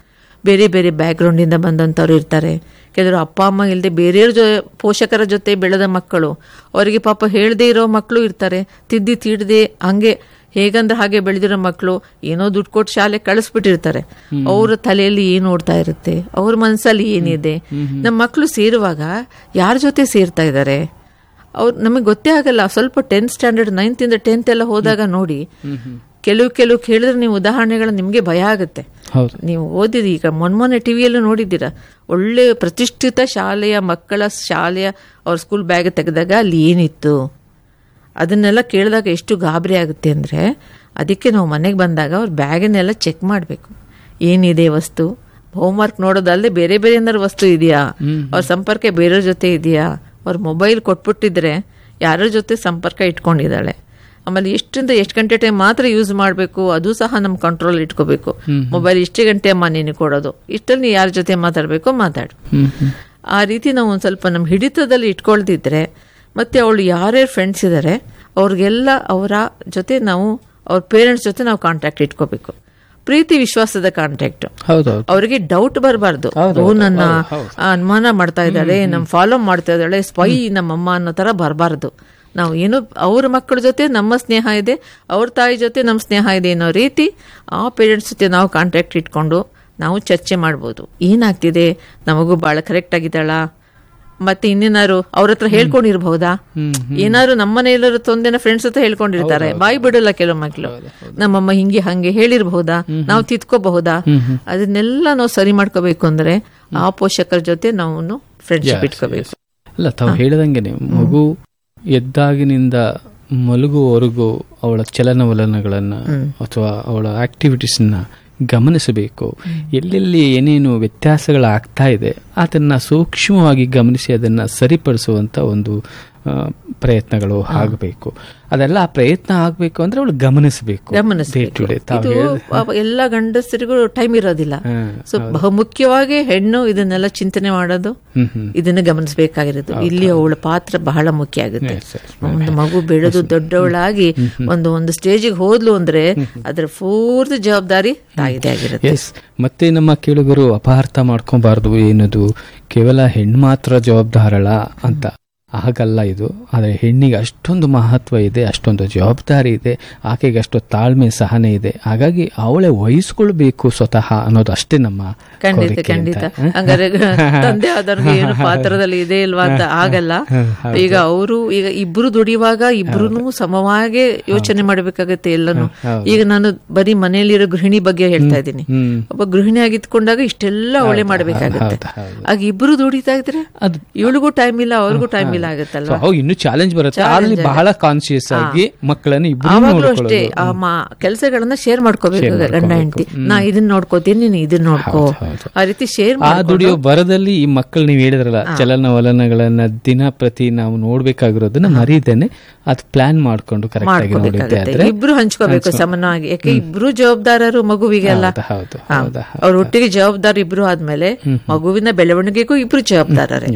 ಬೇರೆ ಬೇರೆ ಬ್ಯಾಕ್ಗ್ರೌಂಡ್ ಇಂದ ಬಂದಂತವ್ರು ಇರ್ತಾರೆ. ಕೆಲವರು ಅಪ್ಪ ಅಮ್ಮ ಇಲ್ಲದೆ ಬೇರೆಯವ್ರ ಜೊ ಪೋಷಕರ ಜೊತೆ ಬೆಳೆದ ಮಕ್ಕಳು, ಅವರಿಗೆ ಪಾಪ ಹೇಳದೇ ಇರೋ ಮಕ್ಕಳು ಇರ್ತಾರೆ. ತಿದ್ದಿ ತೀಡದೆ ಹಂಗೆ ಹೇಗಂದ್ರೆ ಹಾಗೆ ಬೆಳೆದಿರೋ ಮಕ್ಕಳು ಏನೋ ದುಡ್ಡು ಕೊಟ್ಟು ಶಾಲೆ ಕಳಿಸ್ಬಿಟ್ಟಿರ್ತಾರೆ. ಅವ್ರ ತಲೆಯಲ್ಲಿ ಏನ್ ಓಡ್ತಾ ಇರುತ್ತೆ, ಅವ್ರ ಮನಸ್ಸಲ್ಲಿ ಏನಿದೆ. ನಮ್ಮ ಮಕ್ಕಳು ಸೇರುವಾಗ ಯಾರ ಜೊತೆ ಸೇರ್ತಾ ಇದ್ದಾರೆ ಅವ್ರು ನಮಗೆ ಗೊತ್ತೇ ಆಗಲ್ಲ. ಸ್ವಲ್ಪ ಟೆಂತ್ ಸ್ಟ್ಯಾಂಡರ್ಡ್ ನೈನ್ತ್ ಇಂದ ಟೆಂತ್ ಎಲ್ಲ ಹೋದಾಗ ನೋಡಿ, ಕೆಲವು ಕೆಲವು ಕೇಳಿದ್ರೆ ನೀವು ಉದಾಹರಣೆಗಳು ನಿಮ್ಗೆ ಭಯ ಆಗುತ್ತೆ. ನೀವು ಓದಿರಿ, ಈಗ ಮೊನ್ಮೊನ್ನೆ ಟಿವಿಯಲ್ಲೂ ನೋಡಿದ್ದೀರಾ, ಒಳ್ಳೆ ಪ್ರತಿಷ್ಠಿತ ಶಾಲೆಯ ಮಕ್ಕಳ ಶಾಲೆಯ ಅವ್ರ ಸ್ಕೂಲ್ ಬ್ಯಾಗ್ ತೆಗೆದಾಗ ಅಲ್ಲಿ ಏನಿತ್ತು ಅದನ್ನೆಲ್ಲ ಕೇಳಿದಾಗ ಎಷ್ಟು ಗಾಬರಿ ಆಗುತ್ತೆ ಅಂದ್ರೆ, ಅದಕ್ಕೆ ನಾವು ಮನೆಗೆ ಬಂದಾಗ ಅವ್ರ ಬ್ಯಾಗನ್ನೆಲ್ಲ ಚೆಕ್ ಮಾಡಬೇಕು. ಏನಿದೆ ವಸ್ತು, ಹೋಮ್ವರ್ಕ್ ನೋಡೋದಲ್ಲದೆ ಬೇರೆ ಬೇರೆ ಏನಾದ್ರು ವಸ್ತು ಇದೆಯಾ, ಅವ್ರ ಸಂಪರ್ಕ ಬೇರೆಯವ್ರ ಜೊತೆ ಇದೆಯಾ, ಅವ್ರ ಮೊಬೈಲ್ ಕೊಟ್ಬಿಟ್ಟಿದ್ರೆ ಯಾರ ಜೊತೆ ಸಂಪರ್ಕ ಇಟ್ಕೊಂಡಿದ್ದಾಳೆ, ಆಮೇಲೆ ಎಷ್ಟರಿಂದ ಎಷ್ಟು ಗಂಟೆ ಟೈಮ್ ಮಾತ್ರ ಯೂಸ್ ಮಾಡಬೇಕು ಅದು ಸಹ ನಮ್ಮ ಕಂಟ್ರೋಲ್ ಇಟ್ಕೋಬೇಕು. ಮೊಬೈಲ್ ಇಷ್ಟೇ ಗಂಟೆ ಅಮ್ಮ ನೀನು ಕೊಡೋದು, ಇಷ್ಟಲ್ಲಿ ಯಾರ ಜೊತೆ ಮಾತಾಡಬೇಕೋ ಮಾತಾಡು. ಆ ರೀತಿ ನಾವು ಒಂದು ಸ್ವಲ್ಪ ನಮ್ಮ ಹಿಡಿತದಲ್ಲಿ ಇಟ್ಕೊಳ್ದಿದ್ರೆ, ಮತ್ತೆ ಅವಳು ಯಾರ್ಯಾರು ಫ್ರೆಂಡ್ಸ್ ಇದ್ದಾರೆ ಅವ್ರಿಗೆಲ್ಲ ಅವರ ಜೊತೆ ನಾವು ಅವ್ರ ಪೇರೆಂಟ್ಸ್ ಜೊತೆ ನಾವು ಕಾಂಟ್ಯಾಕ್ಟ್ ಇಟ್ಕೋಬೇಕು. ಪ್ರೀತಿ ವಿಶ್ವಾಸದ ಕಾಂಟ್ಯಾಕ್ಟ್. ಅವರಿಗೆ ಡೌಟ್ ಬರಬಾರ್ದು, ಓ ನನ್ನ ಅನುಮಾನ ಮಾಡ್ತಾ ಇದ್ದಾಳೆ, ನಮ್ ಫಾಲೋ ಮಾಡ್ತಾ ಇದ್ದಾಳೆ, ಸ್ಪೈ ನಮ್ಮಮ್ಮ ಅನ್ನೋ ತರ ಬರಬಾರ್ದು. ನಾವು ಏನು ಅವ್ರ ಮಕ್ಕಳ ಜೊತೆ ನಮ್ಮ ಸ್ನೇಹ ಇದೆ, ಅವ್ರ ತಾಯಿ ಜೊತೆ ನಮ್ಮ ಸ್ನೇಹ ಇದೆ ಅನ್ನೋ ರೀತಿ ಆ ಪೇರೆಂಟ್ಸ್ ಜೊತೆ ನಾವು ಕಾಂಟ್ಯಾಕ್ಟ್ ಇಟ್ಕೊಂಡು ನಾವು ಚರ್ಚೆ ಮಾಡ್ಬೋದು. ಏನಾಗ್ತಿದೆ, ನಮಗೂ ಬಹಳ ಕರೆಕ್ಟ್ ಆಗಿದ್ದಾಳ, ಮತ್ತೆ ಇನ್ನೇನಾರು ಅವ್ರ ಹತ್ರ ಹೇಳ್ಕೊಂಡಿರ್ಬಹುದಾ, ಏನಾದ್ರು ನಮ್ಮನೆಯಲ್ಲರೂ ತೊಂದೆನ ಫ್ರೆಂಡ್ಸ್ ಹತ್ರ ಹೇಳ್ಕೊಂಡಿರ್ತಾರೆ, ಬಾಯಿ ಬಿಡಲ್ಲ ಕೆಲವು ಮಕ್ಕಳು, ನಮ್ಮಮ್ಮ ಹಿಂಗೆ ಹಂಗೆ ಹೇಳಿರ್ಬಹುದಾ, ನಾವು ತಿದ್ಕೋಬಹುದಾ, ಅದನ್ನೆಲ್ಲ ನಾವು ಸರಿ ಮಾಡ್ಕೋಬೇಕು ಅಂದ್ರೆ ಆ ಪೋಷಕರ ಜೊತೆ ನಾವು ಫ್ರೆಂಡ್ಶಿಪ್ ಇಟ್ಕೋಬೇಕು. ಅಲ್ಲ, ತಾವು ಹೇಳಿದಂಗೆನೆ ಮಗು ಎದ್ದಾಗಿನಿಂದ ಮಲಗುವವರೆಗೂ ಅವಳ ಚಲನವಲನಗಳನ್ನ ಅಥವಾ ಅವಳ ಆಕ್ಟಿವಿಟೀಸ್ನ ಗಮನಿಸಬೇಕು. ಎಲ್ಲೆಲ್ಲಿ ಏನೇನು ವ್ಯತ್ಯಾಸಗಳಾಗ್ತಾ ಇದೆ ಅದನ್ನ ಸೂಕ್ಷ್ಮವಾಗಿ ಗಮನಿಸಿ ಅದನ್ನ ಸರಿಪಡಿಸುವಂತ ಒಂದು ಪ್ರಯತ್ನಗಳು ಆಗಬೇಕು. ಅದೆಲ್ಲ ಪ್ರಯತ್ನ ಆಗ್ಬೇಕು ಅಂದ್ರೆ ಅವಳು ಗಮನಿಸಬೇಕು. ಎಲ್ಲ ಗಂಡಸರಿಗೂ ಟೈಮ್ ಇರೋದಿಲ್ಲ. ಸೊ ಬಹುಮುಖ್ಯವಾಗಿ ಹೆಣ್ಣು ಇದನ್ನೆಲ್ಲ ಚಿಂತನೆ ಮಾಡೋದು, ಇದನ್ನ ಗಮನಿಸಬೇಕಾಗಿರೋದು. ಇಲ್ಲಿ ಅವಳ ಪಾತ್ರ ಬಹಳ ಮುಖ್ಯ ಆಗುತ್ತೆ. ಒಂದು ಮಗು ಬೆಳೆದು ದೊಡ್ಡವಳಾಗಿ ಒಂದು ಒಂದು ಸ್ಟೇಜಿಗೆ ಹೋದ್ಲು ಅಂದ್ರೆ ಅದರ ಪೂರ್ತಿ ಜವಾಬ್ದಾರಿ ತಾಯಿದೇ ಆಗಿರುತ್ತೆ. ಮತ್ತೆ ನಮ್ಮ ಕೇಳುಗರು ಅಪಾರ್ಥ ಮಾಡ್ಕೊಬಾರ್ದು, ಏನದು ಕೇವಲ ಹೆಣ್ಣು ಮಾತ್ರ ಜವಾಬ್ದಾರಳ ಅಂತ. ಹಾಗಲ್ಲ ಇದು. ಆದರೆ ಹೆಣ್ಣಿಗೆ ಅಷ್ಟೊಂದು ಮಹತ್ವ ಇದೆ, ಅಷ್ಟೊಂದು ಜವಾಬ್ದಾರಿ ಇದೆ, ಆಕೆಗೆ ಅಷ್ಟು ತಾಳ್ಮೆ ಸಹನೆ ಇದೆ. ಹಾಗಾಗಿ ಅವಳೇ ವಹಿಸ್ಕೊಳ್ಬೇಕು ಸ್ವತಃ ಅನ್ನೋದು ಅಷ್ಟೇ ನಮ್ಮ ಖಂಡಿತ ಖಂಡಿತ. ಹಂಗಾರೆ ತಂದೆ ಆದವ್ರಿಗೆ ಏನು ಪಾತ್ರದಲ್ಲಿ ಇದೆ ಇಲ್ವಾ ಅಂತ ಆಗಲ್ಲ. ಈಗ ಅವರು ಈಗ ಇಬ್ರು ದುಡಿಯುವಾಗ ಇಬ್ರು ಸಮವಾಗಿ ಯೋಚನೆ ಮಾಡಬೇಕಾಗತ್ತೆ ಎಲ್ಲಾನು. ಈಗ ನಾನು ಬರೀ ಮನೆಯಲ್ಲಿರೋ ಗೃಹಿಣಿ ಬಗ್ಗೆ ಹೇಳ್ತಾ ಇದ್ದೀನಿ. ಒಬ್ಬ ಗೃಹಿಣಿ ಆಗಿತ್ಕೊಂಡಾಗ ಇಷ್ಟೆಲ್ಲ ಅವಳೇ ಮಾಡಬೇಕಾಗತ್ತೆ. ಆಗ ಇಬ್ರು ದುಡಿತಾ ಇದ್ರೆ ಇವಳಿಗೂ ಟೈಮ್ ಇಲ್ಲ, ಅವ್ರಿಗೂ ಟೈಮ್ ಇಲ್ಲ ಆಗುತ್ತಲ್ವಾ. ಇನ್ನು ಚಾಲೆಂಜ್ ಬರುತ್ತೆ. ಅಲ್ಲಿ ಬಹಳ ಕಾನ್ಶಿಯಸ್ ಆಗಿ ಮಕ್ಕಳನ್ನ ಆವಾಗ್ಲೂ ಅಷ್ಟೇ ಆ ಕೆಲಸಗಳನ್ನ ಶೇರ್ ಮಾಡ್ಕೋಬೇಕು ಗಂಡ ಹೆಂಡತಿ. ನಾ ಇದನ್ನ ನೋಡ್ಕೋತೀನಿ, ನೀನು ಇದನ್ನ ನೋಡ್ಕೋ, ಆ ರೀತಿ ಶೇರ್ ಆ ದುಡಿಯೋ ಬರದಲ್ಲಿ ಈ ಮಕ್ಕಳು ನೀವು ಹೇಳಿದ್ರಲ್ಲ ಚಲನವಲನಗಳನ್ನ ದಿನ ಪ್ರತಿ ನಾವು ನೋಡ್ಬೇಕಾಗಿರೋದನ್ನ ಮರೀದೇನೆ ಅದು ಪ್ಲಾನ್ ಮಾಡ್ಕೊಂಡು ಕರೆಕ್ಟ್ ಆಗಿ ನೋಡಿದ್ರೆ ಇಬ್ರು ಹಂಚ್ಕೋಬೇಕು ಸಮನಾಗಿ. ಯಾಕೆ ಇಬ್ರು ಜವಾಬ್ದಾರರು ಮಗುವಿಗೆಲ್ಲ, ಅವ್ರ ಒಟ್ಟಿಗೆ ಜವಾಬ್ದಾರಿ ಇಬ್ರು ಆದ್ಮೇಲೆ ಮಗುವಿನ ಬೆಳವಣಿಗೆಗೂ ಇಬ್ರು ಜವಾಬ್ದಾರರೇ.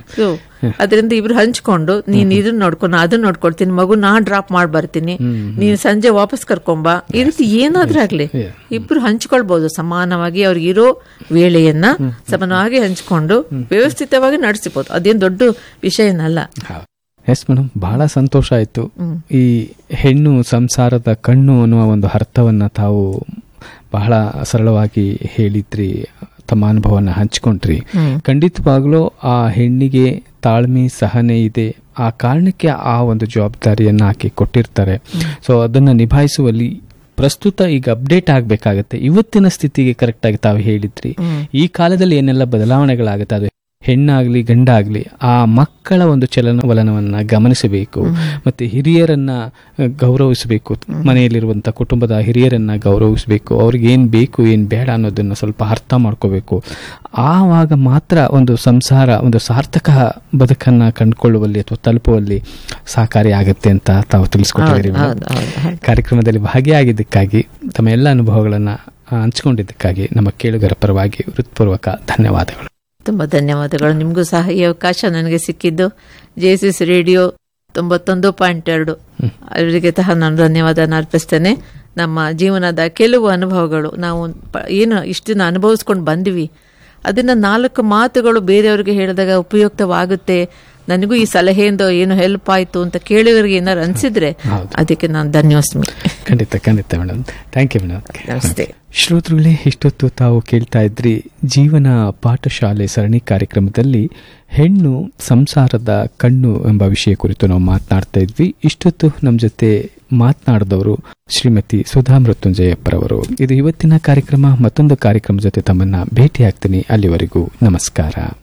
ಅದರಿಂದ ಇಬ್ರು ಹಂಚ್ಕೊಂಡು ನೀನ್ ಇದನ್ನ ನೋಡ್ಕೊಂಡು ಅದನ್ನ ನೋಡ್ಕೊಳ್ತೀನಿ, ಮಗು ನಾ ಡ್ರಾಪ್ ಮಾಡಿ ಬರ್ತೀನಿ, ನೀನ್ ಸಂಜೆ ವಾಪಸ್ ಕರ್ಕೊಂಬ, ಈ ರೀತಿ ಏನಾದ್ರೂ ಆಗ್ಲಿ ಇಬ್ರು ಹಂಚ್ಕೊಳ್ಬಹುದು ಸಮಾನವಾಗಿ. ಅವ್ರಿಗಿರೋ ವೇಳೆಯನ್ನ ಸಮಾನವಾಗಿ ಹಂಚ್ಕೊಂಡು ವ್ಯವಸ್ಥಿತವಾಗಿ ನಡೆಸಬಹುದು. ಅದೇನ್ ದೊಡ್ಡ ವಿಷಯನಲ್ಲ. ಎಸ್ ಮೇಡಮ್, ಬಹಳ ಸಂತೋಷ ಆಯ್ತು. ಈ ಹೆಣ್ಣು ಸಂಸಾರದ ಕಣ್ಣು ಅನ್ನುವ ಒಂದು ಅರ್ಥವನ್ನ ತಾವು ಬಹಳ ಸರಳವಾಗಿ ಹೇಳಿದ್ರಿ, ತಮ್ಮ ಅನುಭವನ ಹಂಚ್ಕೊಂಡ್ರಿ. ಖಂಡಿತವಾಗ್ಲೂ ಆ ಹೆಣ್ಣಿಗೆ ತಾಳ್ಮೆ ಸಹನೆ ಇದೆ, ಆ ಕಾರಣಕ್ಕೆ ಆ ಒಂದು ಜವಾಬ್ದಾರಿಯನ್ನು ಆಕೆ ಕೊಟ್ಟಿರ್ತಾರೆ. ಸೊ ಅದನ್ನು ನಿಭಾಯಿಸುವಲ್ಲಿ ಪ್ರಸ್ತುತ ಈಗ ಅಪ್ಡೇಟ್ ಆಗಬೇಕಾಗತ್ತೆ. ಇವತ್ತಿನ ಸ್ಥಿತಿಗೆ ಕರೆಕ್ಟ್ ಆಗಿ ತಾವು ಹೇಳಿದ್ರಿ. ಈ ಕಾಲದಲ್ಲಿ ಏನೆಲ್ಲ ಬದಲಾವಣೆಗಳಾಗುತ್ತೆ, ಅದು ಹೆಣ್ಣಾಗ್ಲಿ ಗಂಡಾಗ್ಲಿ ಆ ಮಕ್ಕಳ ಒಂದು ಚಲನವಲನವನ್ನ ಗಮನಿಸಬೇಕು. ಮತ್ತೆ ಹಿರಿಯರನ್ನ ಗೌರವಿಸಬೇಕು, ಮನೆಯಲ್ಲಿರುವಂತ ಕುಟುಂಬದ ಹಿರಿಯರನ್ನ ಗೌರವಿಸಬೇಕು. ಅವ್ರಿಗೆ ಏನ್ ಬೇಕು ಏನ್ ಬೇಡ ಅನ್ನೋದನ್ನ ಸ್ವಲ್ಪ ಅರ್ಥ ಮಾಡ್ಕೋಬೇಕು. ಆವಾಗ ಮಾತ್ರ ಒಂದು ಸಂಸಾರ ಒಂದು ಸಾರ್ಥಕ ಬದುಕನ್ನ ಕಂಡುಕೊಳ್ಳುವಲ್ಲಿ ಅಥವಾ ತಲುಪುವಲ್ಲಿ ಸಹಕಾರಿ ಆಗುತ್ತೆ ಅಂತ ತಾವು ತಿಳಿಸ್ಕೊಟ್ಟಿದ್ದೀರಿ. ಕಾರ್ಯಕ್ರಮದಲ್ಲಿ ಭಾಗಿಯಾಗಿದ್ದಕ್ಕಾಗಿ, ತಮ್ಮ ಎಲ್ಲ ಅನುಭವಗಳನ್ನ ಹಂಚಿಕೊಂಡಿದ್ದಕ್ಕಾಗಿ ನಮ್ಮ ಕೇಳುಗರ ಪರವಾಗಿ ಹೃತ್ಪೂರ್ವಕ ಧನ್ಯವಾದಗಳು. ತುಂಬಾ ಧನ್ಯವಾದಗಳು. ನಿಮಗೂ ಸಹ ಈ ಅವಕಾಶ ನನಗೆ ಸಿಕ್ಕಿದ್ದು ಜೆಎಸ್ಎಸ್ ರೇಡಿಯೋ ತೊಂಬತ್ತೊಂದು ಪಾಯಿಂಟ್ ಎರಡು ಅವರಿಗೆ ಸಹ ನಾನು ಧನ್ಯವಾದ ಅರ್ಪಿಸ್ತೇನೆ. ನಮ್ಮ ಜೀವನದ ಕೆಲವು ಅನುಭವಗಳು ನಾವು ಪ- ಏನು ಇಷ್ಟು ದಿನ ಅನುಭವಿಸ್ಕೊಂಡು ಬಂದ್ವಿ, ಅದನ್ನ ನಾಲ್ಕು ಮಾತುಗಳು ಬೇರೆಯವ್ರಿಗೆ ಹೇಳಿದಾಗ ಉಪಯುಕ್ತವಾಗುತ್ತೆ, ನನಗೂ ಈ ಸಲಹೆಯಿಂದ ಏನು ಹೆಲ್ಪ್ ಆಯ್ತು ಅಂತ ಕೇಳಿದವರಿಗೆ ಏನಾರು ಅನ್ಸಿದ್ರೆ ಅದಕ್ಕೆ ನಾನು ಧನ್ಯೋಸ್ಮಿ. ಖಂಡಿತ ಖಂಡಿತ ಮೇಡಮ್, ಥ್ಯಾಂಕ್ ಯು ಮೇಡಮ್. ನಮಸ್ತೆ. ಶ್ರೋತೃಗಳೇ, ಇಷ್ಟೊತ್ತು ತಾವು ಕೇಳ್ತಾ ಇದ್ರಿ ಜೀವನ ಪಾಠಶಾಲೆ ಸರಣಿ ಕಾರ್ಯಕ್ರಮದಲ್ಲಿ ಹೆಣ್ಣು ಸಂಸಾರದ ಕಣ್ಣು ಎಂಬ ವಿಷಯ ಕುರಿತು ನಾವು ಮಾತನಾಡ್ತಾ ಇದ್ವಿ. ಇಷ್ಟೊತ್ತು ನಮ್ಮ ಜೊತೆ ಮಾತನಾಡಿದವರು ಶ್ರೀಮತಿ ಸುಧಾ ಮೃತ್ಯುಂಜಯಪ್ಪರವರು. ಇದು ಇವತ್ತಿನ ಕಾರ್ಯಕ್ರಮ. ಮತ್ತೊಂದು ಕಾರ್ಯಕ್ರಮ ಜೊತೆ ತಮ್ಮನ್ನ ಭೇಟಿ ಆಗ್ತೀನಿ. ಅಲ್ಲಿವರೆಗೂ ನಮಸ್ಕಾರ.